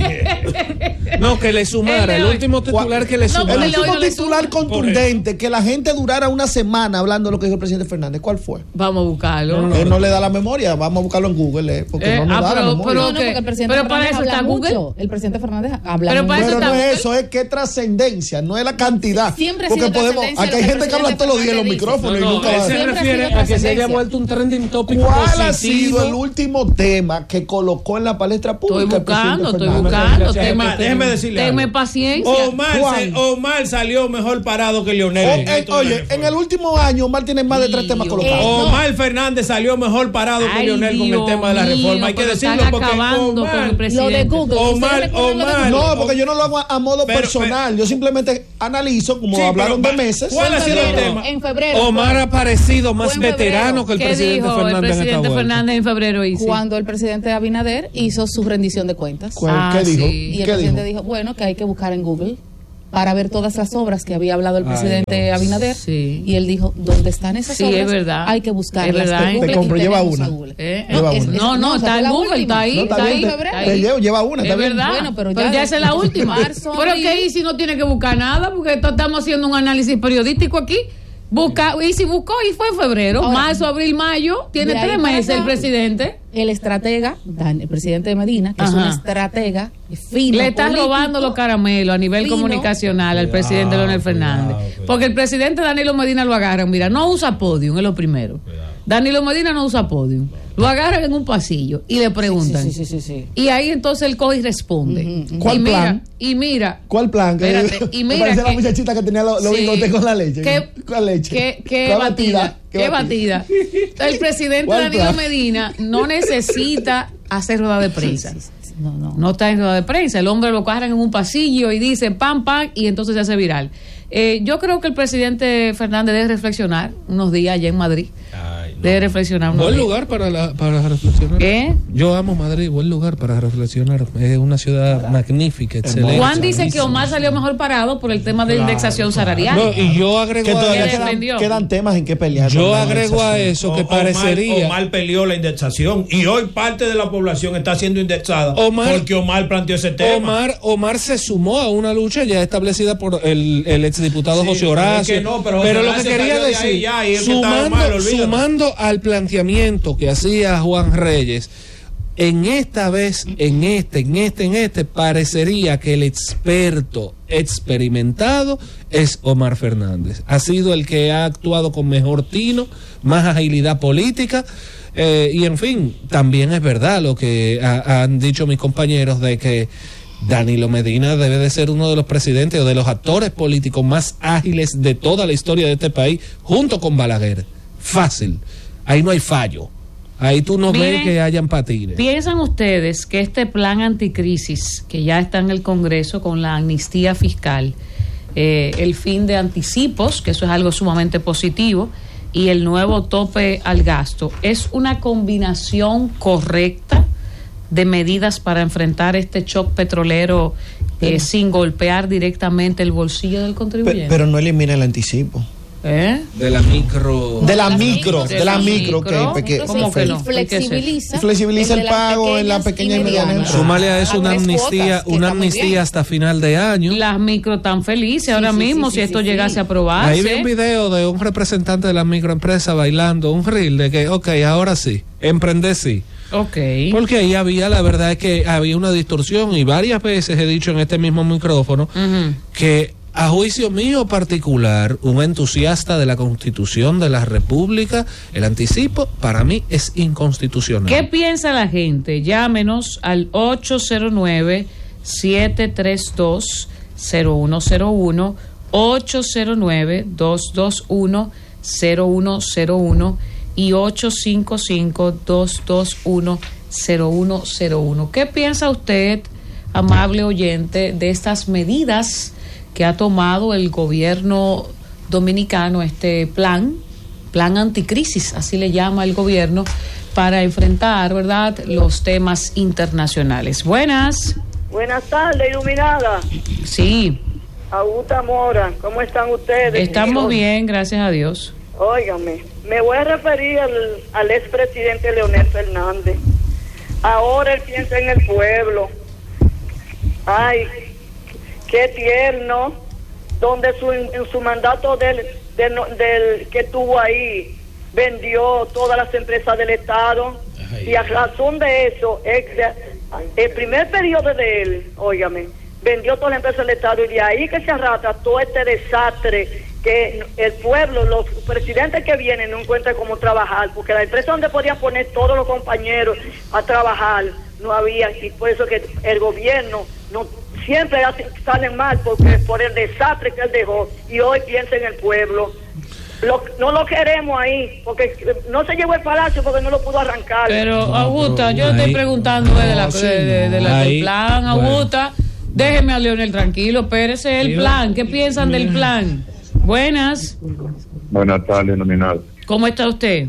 No, que le sumara. El de el hoy. último titular que le No, sumara. pero El le- último no le titular suma. contundente que la gente durara una semana hablando de lo que dijo el presidente Fernández. ¿Cuál fue? Vamos a buscarlo. Él no le da la memoria. Vamos a buscarlo en Google, eh, porque Eh, no nos ah, da pero- la memoria. pero- no, no, porque el presidente Pero para Fernández eso habla está Google. mucho. El presidente Fernández habla Pero para mucho. eso Pero no está es Google. eso, es qué trascendencia, no es la cantidad. Siempre ha porque sido podemos, trascendencia aquí hay lo que gente el que habla presidente todos los días en los Fernández dice. micrófonos No, y no, nunca él va a se decir. Siempre ha refiere sido a que se haya trascendencia. vuelto un trending topic ¿Cuál ha positivo. sido el último tema que colocó en la palestra pública? Estoy el presidente buscando, estoy Fernández? buscando. Déjeme- Tenme- déjeme decirle Tenme algo. paciencia. Omar, Juan. se- Omar salió mejor parado parado que Leonel. O- en eh, esto de la oye, reforma. en el último año Omar tiene más de tres temas Dios. colocados. Eh, Omar Fernández salió mejor parado que Ay, Leonel con el Dios tema de la mío, reforma. Hay que pero decirlo están porque acabando Omar, con el presidente. Lo de Google. Omar, ¿ustedes recuerdan lo de Omar. Google? No, porque yo no lo hago a, a modo Pero, personal. Yo simplemente analizo, como Sí, hablaron pero, de meses. ¿cuál ha sido el febrero, tema? En febrero. Omar ha parecido más Fue en febrero. veterano que el ¿Qué presidente dijo el Fernández en esta presidente vuelta. Fernández en febrero? Isi? Cuando el presidente Abinader hizo su rendición de cuentas. ¿Cuál- Ah, ¿Qué dijo? sí. Y el ¿Qué presidente dijo? dijo, bueno, que hay que buscar en Google para ver todas las obras que había hablado el Ay, presidente no. Abinader. Sí. Y él dijo, ¿dónde están esas Sí, obras? es verdad. Hay que buscarlas. Es verdad, en ¿eh? Google Te compro, y lleva tenemos una. a Google. Eh, Lleva es- una. no, no, No, está esa en fue la Google, última. está ahí, No, está, está ahí. bien, está te- ahí. te llevo, lleva una, Es está bien. verdad. Bueno, pero pero ya- ya esa es la última. Marzo, Pero abril. que Isi no tiene que buscar nada, porque esto estamos haciendo un análisis periodístico aquí. Busca, Isi buscó y fue en febrero, Ahora, marzo, abril, mayo. Tiene de ahí tres para meses el acá, presidente. El estratega, Dan- el presidente de Medina, que es Ajá. un estratega fino. Le está político, robando los caramelos a nivel fino. comunicacional al Cuidado, presidente Leonel Fernández. cuidado, cuidado. Porque el presidente Danilo Medina lo agarran. Mira, no usa podium, es lo primero. Danilo Medina no usa podium. Lo agarran en un pasillo y le preguntan. Sí, sí, sí, sí, sí. Y ahí entonces él coge y responde. Ujú, ujú. ¿Cuál y mira, plan? Y mira. ¿Cuál plan? Que- Espérate, y me mira parece la que- muchachita que tenía los los Sí. bigotes con la leche. ¿Qué, ¿Cuál leche? qué- qué ¿Cuál batida? ¿Qué batida? El presidente ¿Cuál Danilo plan? Medina no necesita hacer rueda de prensa. No, no. No está en rueda de prensa. El hombre lo agarran en un pasillo y dice pam, pam, y entonces se hace viral. Eh, yo creo que el presidente Fernández debe reflexionar unos días allá en Madrid. Ay, no. Debe reflexionar unos Buen días. lugar para, la, para reflexionar. ¿Qué? Yo amo Madrid, buen lugar para reflexionar. Es una ciudad magnífica, excelente. Juan dice que Omar salió mejor parado por el tema de Claro, indexación claro. salarial. No, y yo agrego Que a todavía le eso, quedan, defendió. quedan temas en que pelear. yo con la agrego a indexación. eso que O- parecería. Omar, Omar peleó la indexación y hoy parte de la población está siendo indexada Omar- porque Omar planteó ese tema. Omar, Omar se sumó a una lucha ya establecida por el, el exdiputado Sí, José pero es Horacio. que no, pero José lo que Horacio quería salió de ahí decir, ya, y el que estaba sumando, mal, olvídate. sumando al planteamiento que hacía Juan Reyes, en esta vez, en este, en este, en este, parecería que el experto experimentado es Omar Fernández. Ha sido el que ha actuado con mejor tino, más agilidad política. Eh, y en fin, también es verdad lo que ha- han dicho mis compañeros de que Danilo Medina debe de ser uno de los presidentes o de los actores políticos más ágiles de toda la historia de este país, junto con Balaguer. Fácil. Ahí no hay fallo. Ahí tú no Miren, ves que hayan patines. ¿Piensan ustedes que este plan anticrisis que ya está en el Congreso con la amnistía fiscal, eh, el fin de anticipos, que eso es algo sumamente positivo, y el nuevo tope al gasto, es una combinación correcta de medidas para enfrentar este shock petrolero eh, sin golpear directamente el bolsillo del Pe- contribuyente? pero no elimina el anticipo. ¿Eh? De la micro. De la las micro, micro, de la de la micro, micro. que, que, ¿Cómo que- que no? Flexibiliza, Y flexibiliza el de las pago en la pequeñas pequeña y mediana medianas. empresa. Súmale a eso A una tres amnistía, cuotas, que una está muy amnistía bien. hasta final de año. Las micro tan felices Sí, ahora sí, mismo, sí, si sí, esto sí, llegase sí. a aprobarse. Ahí vi un video de un representante de las microempresas bailando un reel de que, ok, ahora sí, emprender sí. Ok. Porque ahí había, la verdad es que había una distorsión y varias veces he dicho en este mismo micrófono Ujú. que a juicio mío particular, un entusiasta de la Constitución de la República, el anticipo para mí es inconstitucional. ¿Qué piensa la gente? Llámenos al ocho cero nueve, siete tres dos, cero uno cero uno, ocho cero nueve, dos dos uno, cero uno cero uno y ocho cinco cinco, dos dos uno, cero uno cero uno. ¿Qué piensa usted, amable oyente, de estas medidas que ha tomado el gobierno dominicano, este plan, plan anticrisis, así le llama el gobierno, para enfrentar, ¿verdad?, los temas internacionales? Buenas. Buenas tardes, iluminada. Sí, Augusta Mora, ¿cómo están ustedes? estamos hijos? bien, gracias a Dios. Óigame, me voy a referir al, al expresidente Leonel Fernández. Ahora él piensa en el pueblo. Ay, qué tierno, donde su, en su mandato del, del, del que tuvo ahí, vendió todas las empresas del Estado. Ay. Y a razón de eso, el, el primer periodo de él, óigame, vendió todas las empresas del Estado, y de ahí que se arrastra todo este desastre que el pueblo, los presidentes que vienen no encuentran cómo trabajar, porque la empresa donde podían poner todos los compañeros a trabajar no había, y por eso que el gobierno no siempre hacen- salen mal porque por el desastre que él dejó, y hoy piensa en el pueblo. Lo- no lo queremos ahí, porque no se llevó el palacio porque no lo pudo arrancar. Pero, No, Augusta, pero yo ahí- estoy preguntando de, la, No, sí, de, de- de la- ahí, del plan, bueno. Augusta. Déjeme a Leonel tranquilo, espérese el Sí, plan. ¿Qué piensan del plan? Buenas, Buenas tardes, nominal. ¿cómo está usted?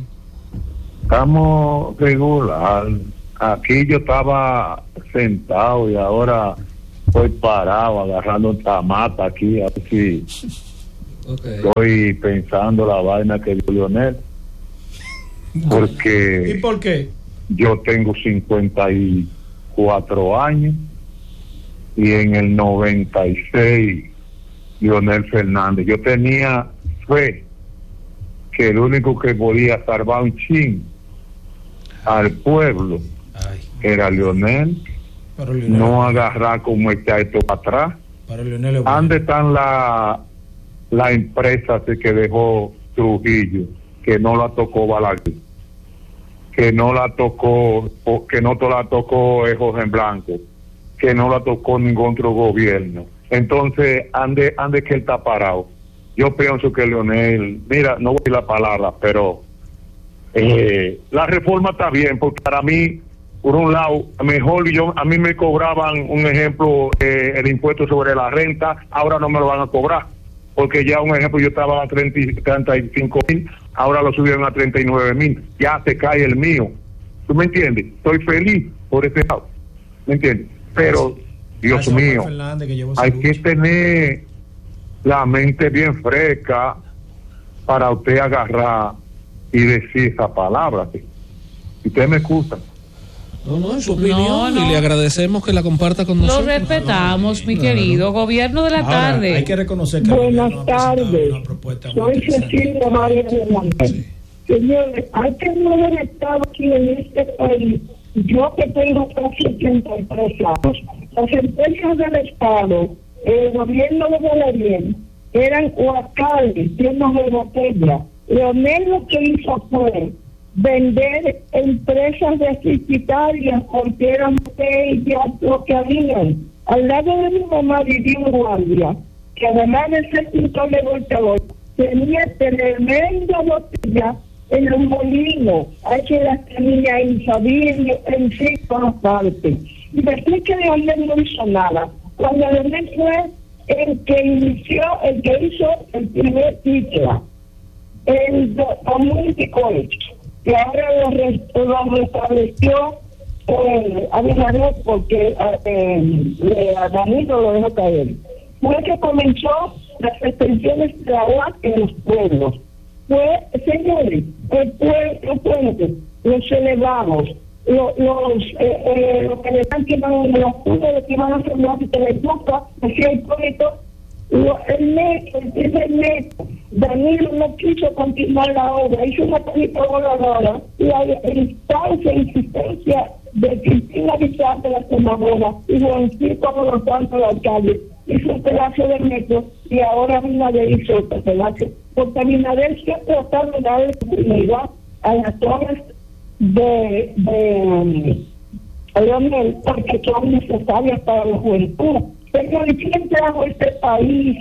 Estamos regular. Aquí yo estaba sentado y ahora estoy parado agarrando un tamata aquí. A ver si Okay. estoy pensando la vaina que dio Leonel. ¿Y Porque por qué? yo tengo cincuenta y cuatro años y en el noventa y seis Leonel Fernández. Yo tenía fe que el único que podía salvar un chin al pueblo Ay, era Leonel, pero Leonel, no agarrar como está esto para atrás. pero Leonel es bueno. ¿Dónde están la, la empresa que dejó Trujillo, que no la tocó Balaguer, que no la tocó, o que no to- la tocó eh, Jorge Blanco, que no la tocó ningún otro gobierno? Entonces, ande, ande que él está parado. Yo pienso que Leonel, mira, no voy a decir la palabra, pero eh, la reforma está bien, porque para mí, por un lado, mejor yo, a mí me cobraban, un ejemplo, eh, el impuesto sobre la renta, ahora no me lo van a cobrar, porque ya, un ejemplo, yo estaba a treinta, treinta y cinco mil, ahora lo subieron a treinta y nueve mil, ya se cae el mío. ¿Tú me entiendes? Estoy feliz por ese lado, ¿me entiendes? Pero, Dios Gracias, Juan mío, Fernández, que llevó hay esa que lucha. tener la mente bien fresca para usted agarrar y decir esa palabra. ¿sí? Si usted me escucha. No, no, es su opinión No, no. y le agradecemos que la comparta con Lo nosotros. respetamos, mi Claro. querido. Gobierno de la Ahora, tarde. hay que reconocer que Buenas el gobierno ha presentado tardes. una propuesta muy Soy interesante. Cecilia María Hernández. Señores, hay que no haber estado aquí en este país. Yo que tengo casi ochenta y tres años, las empresas del Estado, el gobierno de Balaguer, eran huacales llenos de botella. Leonel lo que hizo fue vender empresas deficitarias porque eran botellas, lo que habían. Al lado de mi mamá vivía un guardia, que además de ser pintor de golpeador, tenía tremenda botella en los molinos, hay que las tenía en Sabirio, en sí, todas partes. Y después que Leonel no hizo nada, cuando Leonel fue el que inició, el que hizo el primer título, el de Community College, que ahora lo, re, lo restableció eh, Abinader porque eh, a Danilo lo dejó caer. Fue que comenzó las restricciones de agua en los pueblos. Fue, señores, el pueblo, puente, los elevados, los, los, eh, eh, los que le están quemando los puntos que van a hacer la telecopa, decía Hipólito, lo, el metro, el primer metro, Danilo no quiso continuar la obra, hizo una película voladora, y la instancia e insistencia de Cristina Bizarro de la senadora y Juancito de los Santos del alcalde, hizo un pedazo de metro y ahora Abinader hizo otro pedazo. Porque Abinader siempre está de darle continuidad a las obras de, de Leonel, porque son necesarias para la juventud. Pero ¿quién trajo a este país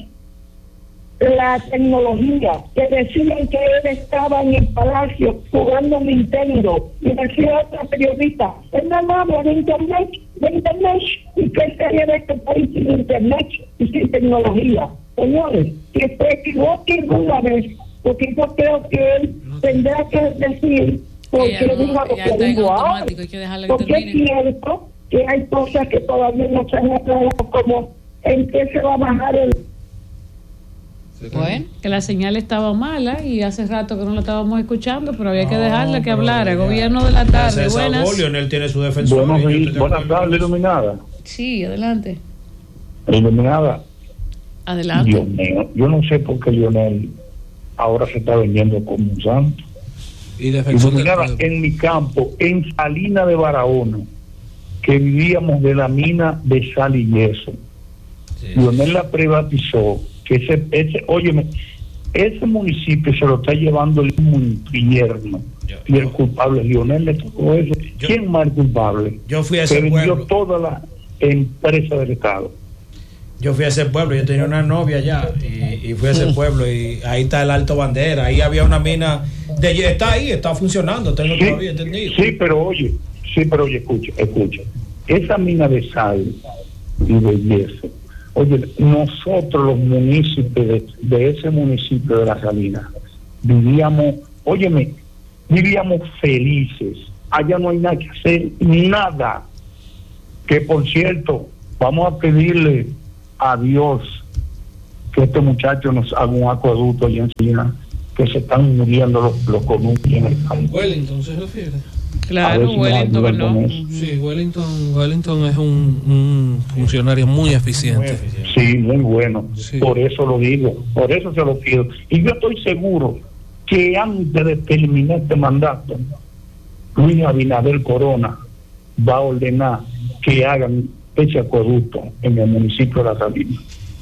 la tecnología? Que decían que él estaba en el palacio jugando Nintendo, y decía otra periodista, él no habla de internet, de internet, y que sería de este país sin internet y sin tecnología. Señores, que se equivoquen una vez, porque yo creo que él tendrá que decir porque Ella no, diga lo ella que está en digo ahora. automático, hay que dejarla que Porque es termine. cierto que hay cosas que todavía no se han aclarado, como en qué se va a bajar el... Bueno, que la señal estaba mala y hace rato que no la estábamos escuchando, pero había que No, dejarla que pero hablara. ya. Gobierno de la Ya tarde, se desahogó, buenas. Leonel tiene su defensor. Buenos y yo días, estoy de buenas acuerdo tardes, con eso. iluminada. Sí, adelante. Iluminada. Adelante. Dios mío, yo no sé por qué Leonel ahora se está vendiendo como un santo. Y defensor del Iluminada, pueblo. en mi campo, en Salina de Barahona, que vivíamos de la mina de sal y yeso. Sí. Leonel la privatizó, que ese, ese, óyeme, ese municipio se lo está llevando el mismo infierno. Yo- Y el yo- culpable, Leonel le tocó eso. Yo- ¿Quién más es culpable? Yo fui a Se ese vendió pueblo. toda la empresa del Estado. Yo fui a ese pueblo, yo tenía una novia allá y, y fui a ese pueblo y ahí está el Alto Bandera, ahí había una mina, de, está ahí, está funcionando, tengo sí, todavía entendido. Sí, pero oye, sí, pero oye, escucha, escucha, esa mina de sal y de yeso, oye, nosotros los municipios de, de ese municipio de La Salina, vivíamos, óyeme, vivíamos felices, allá no hay nada que hacer, nada, que por cierto, vamos a pedirle a Dios que este muchacho nos haga un acueducto allá en Salina, que se están muriendo los, los comunes en el país. Wellington se refiere. Claro, si Wellington, ¿no? Sí, Wellington, Wellington es un, un funcionario muy eficiente. Muy eficiente. Sí, muy bueno. Sí. Por eso lo digo, por eso se lo pido. Y yo estoy seguro que antes de terminar este mandato, Luis Abinader Corona va a ordenar que hagan ese acueducto en el municipio de La Salina.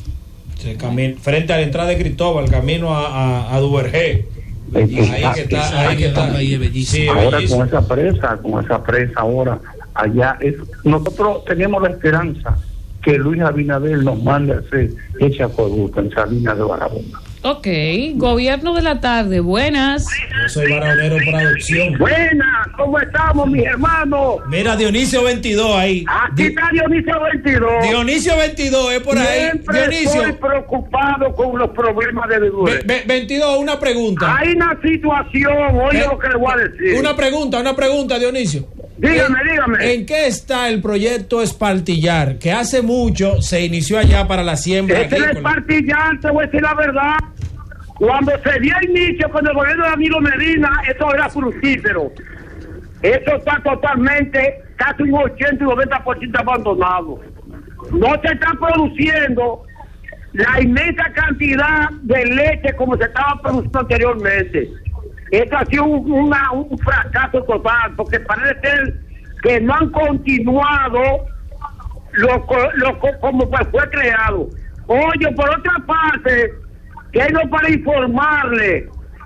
El camino, frente a la entrada de Cristóbal, camino a, a, a Duvergé. Ahí que está, ahí que está. Ahí es bellísimo. Sí, Ahora bellísimo. con esa presa, con esa presa ahora, allá es, nosotros tenemos la esperanza que Luis Abinader nos mande a hacer ese acueducto en Salinas de Barahona. Ok, gobierno de la tarde, buenas. Yo soy barahonero por adopción. Buenas, ¿cómo estamos, mis hermanos? Mira, Dionisio veintidós ahí. Aquí está Dionisio veintidós. Dionisio veintidós, es por ahí. Siempre Dionisio. estoy preocupado con los problemas de Honduras. Ve- ve- veintidós, una pregunta. Hay una situación, oye Eh, lo que le voy a decir. Una pregunta, una pregunta, Dionisio. Dígame, ¿En- dígame. ¿En qué está el proyecto Espartillar? Que hace mucho se inició allá para la siembra Este es el agrícola. partillar, te voy a decir la verdad. Cuando se dio inicio con el gobierno de Danilo Medina, eso era fructífero. Eso está totalmente, casi un ochenta y noventa por ciento abandonado. No se está produciendo la inmensa cantidad de leche como se estaba produciendo anteriormente. Esto ha sido un, una, un fracaso total, porque parece ser que no han continuado lo, co- lo co- como pues fue creado. Oye, por otra parte, quiero para informarle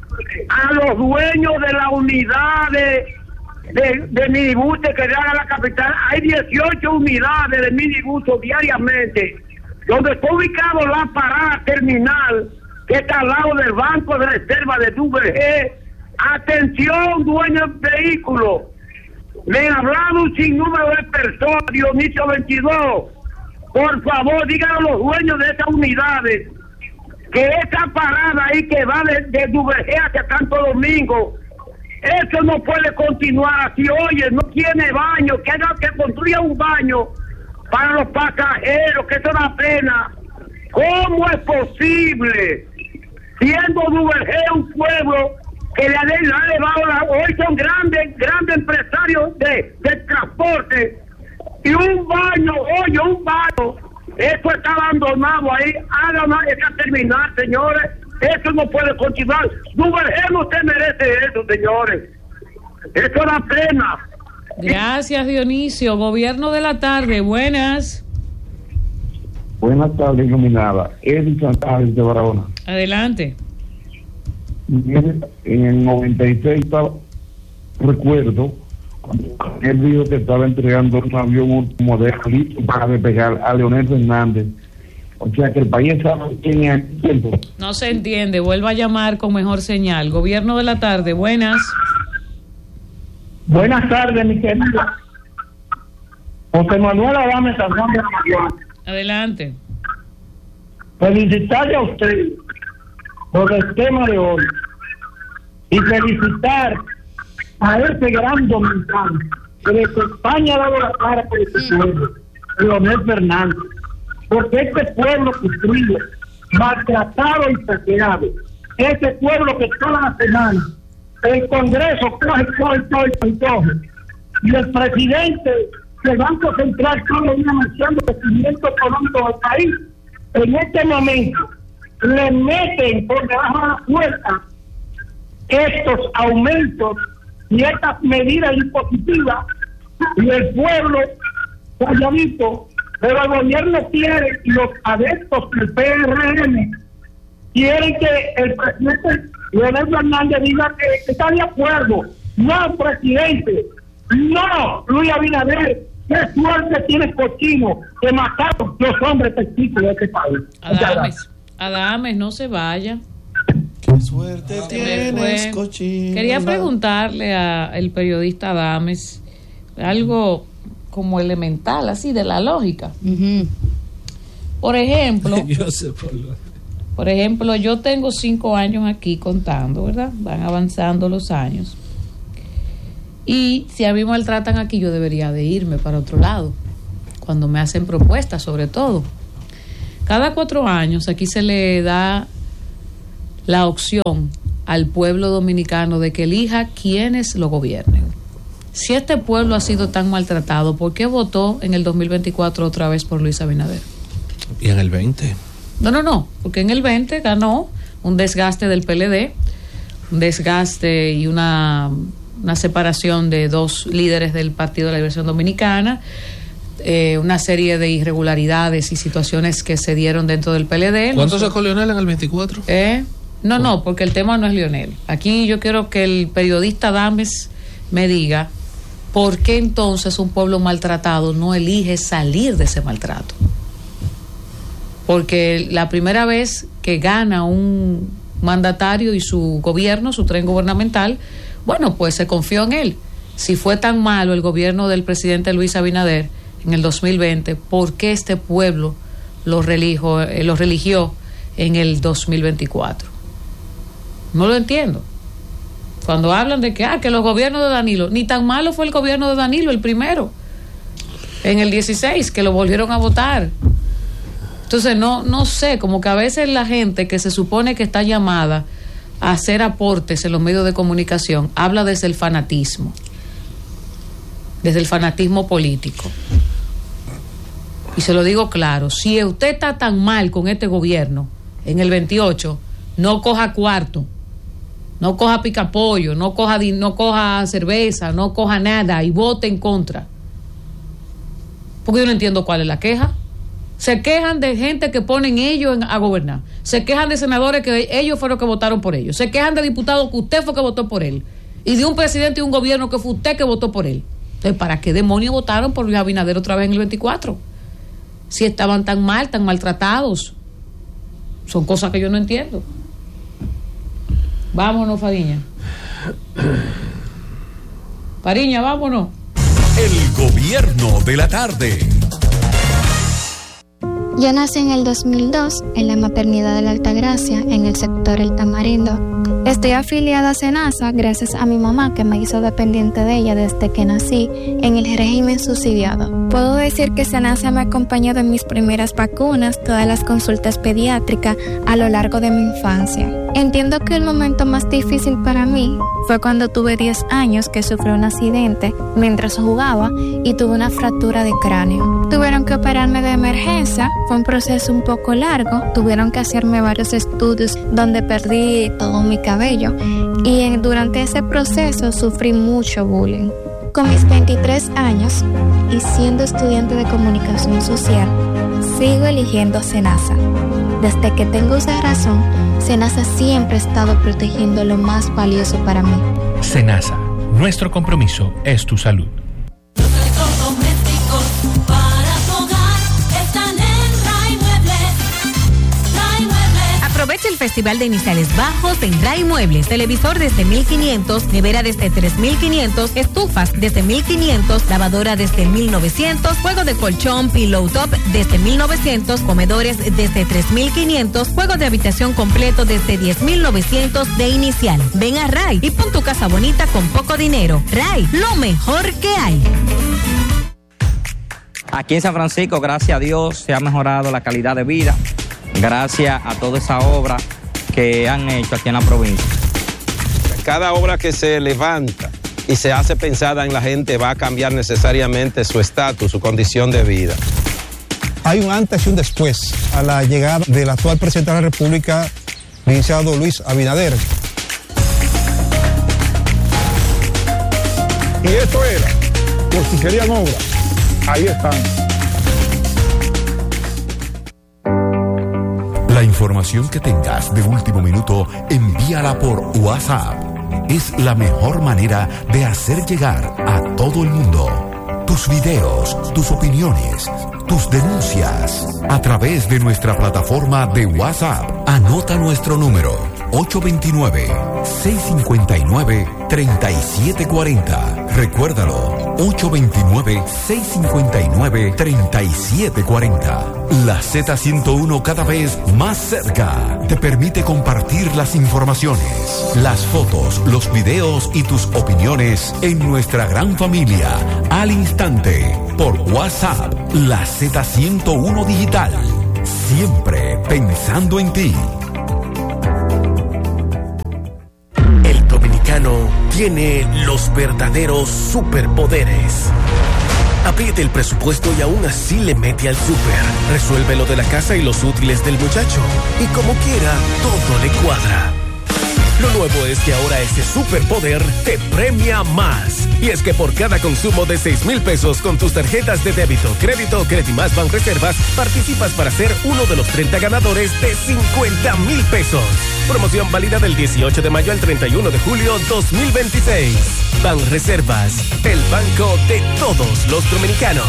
a los dueños de la unidad de, de, de minibuses que llegan a la capital, hay dieciocho unidades de minibuses diariamente, donde está ubicado la parada terminal, que está al lado del Banco de Reserva de W G. Atención, dueños de vehículos, me han hablado un sinnúmero de personas, Dionisio veintidós, por favor, digan a los dueños de esas unidades que esa parada ahí que va de, de Duvergé hacia Santo Domingo, eso no puede continuar así. Oye, no tiene baño, que haga que construya un baño para los pasajeros, que eso da pena. ¿Cómo es posible, siendo Duvergé un pueblo que le ha, le ha elevado la, hoy son grandes, grandes empresarios de, de transporte, y un baño, oye, un baño, eso está abandonado ahí, hagan esa terminal, señores, eso no puede continuar. Duvergé no se merece eso, señores, eso da pena. Gracias, Dionisio. Gobierno de la tarde, buenas. Buenas tardes, iluminada. Edith Santales de Barahona. Adelante. En el noventa y seis estaba, recuerdo, cuando él dijo que estaba entregando un avión último de listo para despegar a Leonel Fernández. O sea que el país estaba en el tiempo. No se entiende, vuelva a llamar con mejor señal. Gobierno de la tarde, buenas. Buenas tardes, mi querida. José Manuel Adame San Juan de la Mayor. Adelante. Felicitarle a usted por el tema de hoy y felicitar a ese gran dominicano que desde España ha dado la cara por este pueblo, Leonel Fernández, porque este pueblo sufrido, maltratado y saqueado, ese pueblo que toda la semana el Congreso coge, coge, coge, coge, coge, y el presidente del Banco Central todo el día anunciando el crecimiento económico del país, en este momento le meten por debajo de la puerta estos aumentos y estas medidas impositivas, y el pueblo calladito, pero el gobierno quiere, y los adeptos del P R M quieren que el presidente Leonel Fernández diga que está de acuerdo. No, presidente, no, Luis Abinader, ¿Qué suerte tiene Cochino que mataron los hombres testigos de este país? Adames, Adames, no se vaya. Qué suerte tienes, Cochino. Quería preguntarle al periodista Adames algo como elemental, así, de la lógica. Uh-huh. Por ejemplo, yo sé por, lo... por ejemplo, yo tengo cinco años aquí contando, ¿verdad? Van avanzando los años. Y si a mí me maltratan aquí, yo debería de irme para otro lado, cuando me hacen propuestas, sobre todo. Cada cuatro años aquí se le da la opción al pueblo dominicano de que elija quienes lo gobiernen. Si este pueblo ha sido tan maltratado, ¿por qué votó en el dos mil veinticuatro otra vez por Luis Abinader? ¿Y en el veinte? No, no, no, porque en el veinte ganó un desgaste del P L D, un desgaste y una, una separación de dos líderes del Partido de la Liberación Dominicana, eh, una serie de irregularidades y situaciones que se dieron dentro del P L D. ¿Cuánto sacó Leonel en el veinticuatro? Eh, no, no, porque el tema no es Leonel. Aquí yo quiero que el periodista Adames me diga por qué entonces un pueblo maltratado no elige salir de ese maltrato. Porque la primera vez que gana un mandatario y su gobierno, su tren gubernamental, bueno, pues se confió en él. Si fue tan malo el gobierno del presidente Luis Abinader en el dos mil veinte, ¿por qué este pueblo lo religió, eh, lo religió en el dos mil veinticuatro? No lo entiendo. Cuando hablan de que, ah, que los gobiernos de Danilo, ni tan malo fue el gobierno de Danilo, el primero, en el dieciséis, que lo volvieron a votar. Entonces, no, no sé, como que a veces la gente que se supone que está llamada a hacer aportes en los medios de comunicación, habla desde el fanatismo, desde el fanatismo político. Y se lo digo claro, si usted está tan mal con este gobierno, en el veintiocho, no coja cuarto, no coja picapollo, no coja, no coja cerveza, no coja nada y vote en contra. Porque yo no entiendo cuál es la queja. Se quejan de gente que ponen ellos a gobernar. Se quejan de senadores que ellos fueron los que votaron por ellos. Se quejan de diputados que usted fue que votó por él. Y de un presidente y un gobierno que fue usted que votó por él. Entonces, ¿para qué demonios votaron por Luis Abinader otra vez en el veinticuatro? Si estaban tan mal, tan maltratados. Son cosas que yo no entiendo. Vámonos, Fariña. Fariña, vámonos. El gobierno de la tarde. Yo nací en el dos mil dos en la maternidad de la Altagracia, en el sector El Tamarindo. Estoy afiliada a SENASA gracias a mi mamá, que me hizo dependiente de ella desde que nací en el régimen subsidiado. Puedo decir que SENASA me acompañó de mis primeras vacunas, todas las consultas pediátricas a lo largo de mi infancia. Entiendo que el momento más difícil para mí fue cuando tuve diez años, que sufrí un accidente mientras jugaba y tuve una fractura de cráneo. Tuvieron que operarme de emergencia, fue un proceso un poco largo, tuvieron que hacerme varios estudios donde perdí todo mi cabello y en, durante ese proceso sufrí mucho bullying. Con mis veintitrés años y siendo estudiante de comunicación social, sigo eligiendo SENASA. Desde que tengo esa razón, SENASA siempre ha estado protegiendo lo más valioso para mí. SENASA, nuestro compromiso es tu salud. Aprovecha el Festival de Iniciales Bajos en Ray Muebles. Televisor desde mil quinientos, nevera desde tres mil quinientos, estufas desde mil quinientos, lavadora desde mil novecientos, juego de colchón, pillow top desde mil novecientos, comedores desde tres mil quinientos, juego de habitación completo desde diez mil novecientos de inicial. Ven a Ray y pon tu casa bonita con poco dinero. Ray, lo mejor que hay. Aquí en San Francisco, gracias a Dios, se ha mejorado la calidad de vida. Gracias a toda esa obra que han hecho aquí en la provincia. Cada obra que se levanta y se hace pensada en la gente va a cambiar necesariamente su estatus, su condición de vida. Hay un antes y un después a la llegada del actual presidente de la República, licenciado Luis Abinader. Y esto era, por si querían obra, ahí están. La información que tengas de último minuto, envíala por WhatsApp. Es la mejor manera de hacer llegar a todo el mundo. tus videos, tus opiniones, tus denuncias. A través de nuestra plataforma de WhatsApp, anota nuestro número ocho dos nueve, seis cinco nueve, tres siete cuatro cero. Recuérdalo, ocho dos nueve, seis cinco nueve, tres siete cuatro cero. La Z ciento uno, cada vez más cerca, te permite compartir las informaciones, las fotos, los videos y tus opiniones en nuestra gran familia al instante por WhatsApp. La Z ciento uno Digital, siempre pensando en ti. El dominicano tiene los verdaderos superpoderes. Apriete el presupuesto y aún así le mete al súper. Resuelve lo de la casa y los útiles del muchacho. Y como quiera, todo le cuadra. Lo nuevo es que ahora ese superpoder te premia más. Y es que por cada consumo de seis mil pesos con tus tarjetas de débito, crédito o Credimás Banreservas, participas para ser uno de los treinta ganadores de cincuenta mil pesos. Promoción válida del dieciocho de mayo al treinta y uno de julio dos mil veintiséis. Banreservas, el banco de todos los dominicanos.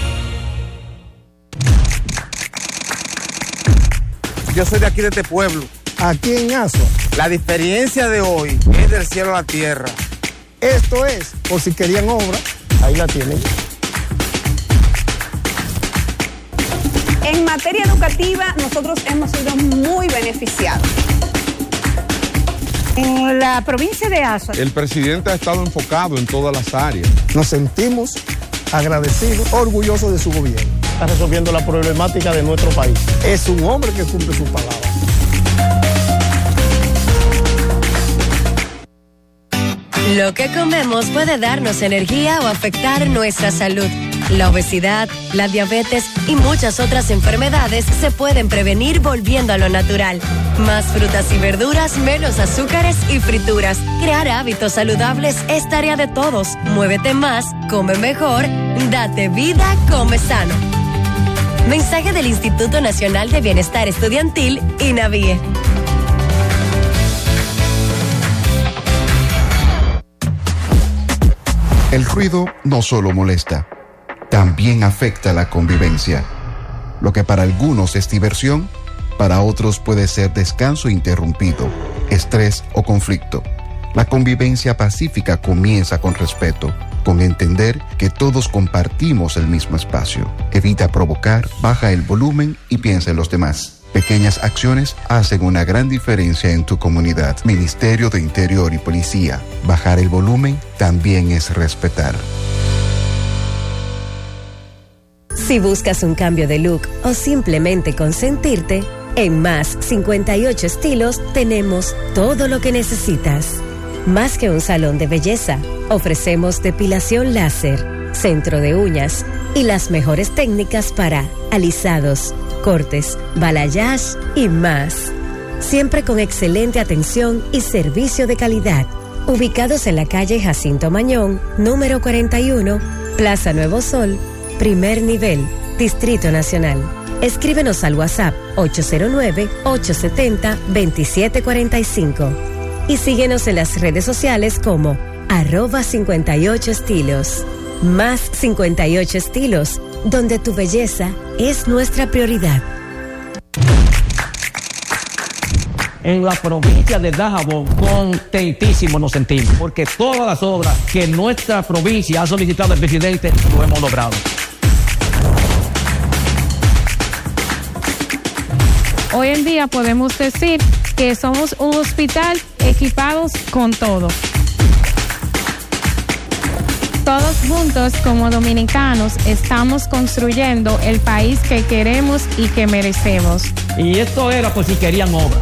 Yo soy de aquí, de este pueblo. Aquí en Asua. La diferencia de hoy es del cielo a la tierra. Esto es, por si querían obra, ahí la tienen. En materia educativa, nosotros hemos sido muy beneficiados. En la provincia de Asua, el presidente ha estado enfocado en todas las áreas. Nos sentimos agradecidos, orgullosos de su gobierno. Está resolviendo la problemática de nuestro país. Es un hombre que cumple su palabra. Lo que comemos puede darnos energía o afectar nuestra salud. La obesidad, la diabetes y muchas otras enfermedades se pueden prevenir volviendo a lo natural. Más frutas y verduras, menos azúcares y frituras. Crear hábitos saludables es tarea de todos. Muévete más, come mejor, date vida, come sano. Mensaje del Instituto Nacional de Bienestar Estudiantil, INAVIE. El ruido no solo molesta, también afecta la convivencia. Lo que para algunos es diversión, para otros puede ser descanso interrumpido, estrés o conflicto. La convivencia pacífica comienza con respeto, con entender que todos compartimos el mismo espacio. Evita provocar, baja el volumen y piensa en los demás. Pequeñas acciones hacen una gran diferencia en tu comunidad. Ministerio de Interior y Policía. Bajar el volumen también es respetar. Si buscas un cambio de look o simplemente consentirte, en Más cincuenta y ocho Estilos tenemos todo lo que necesitas. Más que un salón de belleza, ofrecemos depilación láser, centro de uñas y las mejores técnicas para alisados, cortes, balayage y más. Siempre con excelente atención y servicio de calidad. Ubicados en la calle Jacinto Mañón, número cuarenta y uno, Plaza Nuevo Sol, primer nivel, Distrito Nacional. Escríbenos al WhatsApp ocho cero nueve, ocho siete cero, dos siete cuatro cinco y síguenos en las redes sociales como arroba cincuenta y ocho estilos. Más cincuenta y ocho Estilos, donde tu belleza es nuestra prioridad. En la provincia de Dajabón, contentísimos nos sentimos, porque todas las obras que nuestra provincia ha solicitado al presidente, lo hemos logrado. Hoy en día podemos decir que somos un hospital equipados con todo. Todos juntos como dominicanos estamos construyendo el país que queremos y que merecemos. Y esto era por si querían obra.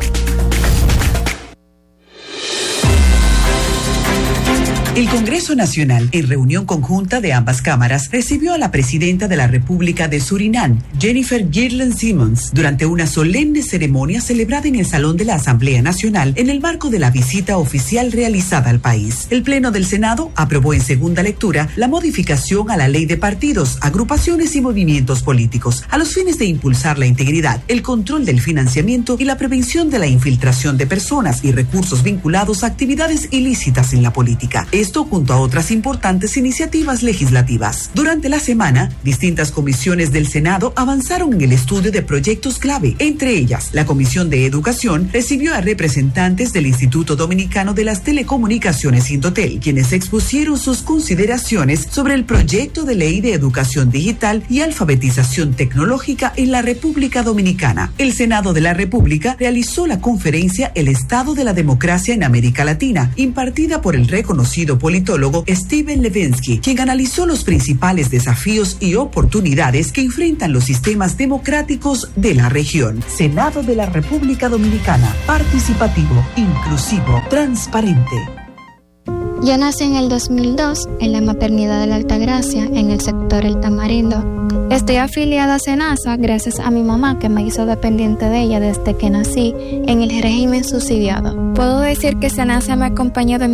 El Congreso Nacional, en reunión conjunta de ambas cámaras, recibió a la presidenta de la República de Surinam, Jennifer Girland Simmons, durante una solemne ceremonia celebrada en el Salón de la Asamblea Nacional en el marco de la visita oficial realizada al país. El Pleno del Senado aprobó en segunda lectura la modificación a la Ley de Partidos, Agrupaciones y Movimientos Políticos, a los fines de impulsar la integridad, el control del financiamiento y la prevención de la infiltración de personas y recursos vinculados a actividades ilícitas en la política. Esto junto a otras importantes iniciativas legislativas. Durante la semana, distintas comisiones del Senado avanzaron en el estudio de proyectos clave. Entre ellas, la Comisión de Educación recibió a representantes del Instituto Dominicano de las Telecomunicaciones Indotel, quienes expusieron sus consideraciones sobre el proyecto de ley de educación digital y alfabetización tecnológica en la República Dominicana. El Senado de la República realizó la conferencia El Estado de la Democracia en América Latina, impartida por el reconocido politólogo Steven Levensky, quien analizó los principales desafíos y oportunidades que enfrentan los sistemas democráticos de la región. Senado de la República Dominicana, participativo, inclusivo, transparente. Yo nací en el dos mil dos en la maternidad de la Altagracia, en el sector El Tamarindo. Estoy afiliada a SENASA gracias a mi mamá, que me hizo dependiente de ella desde que nací en el régimen subsidiado. Puedo decir que SENASA me acompañó de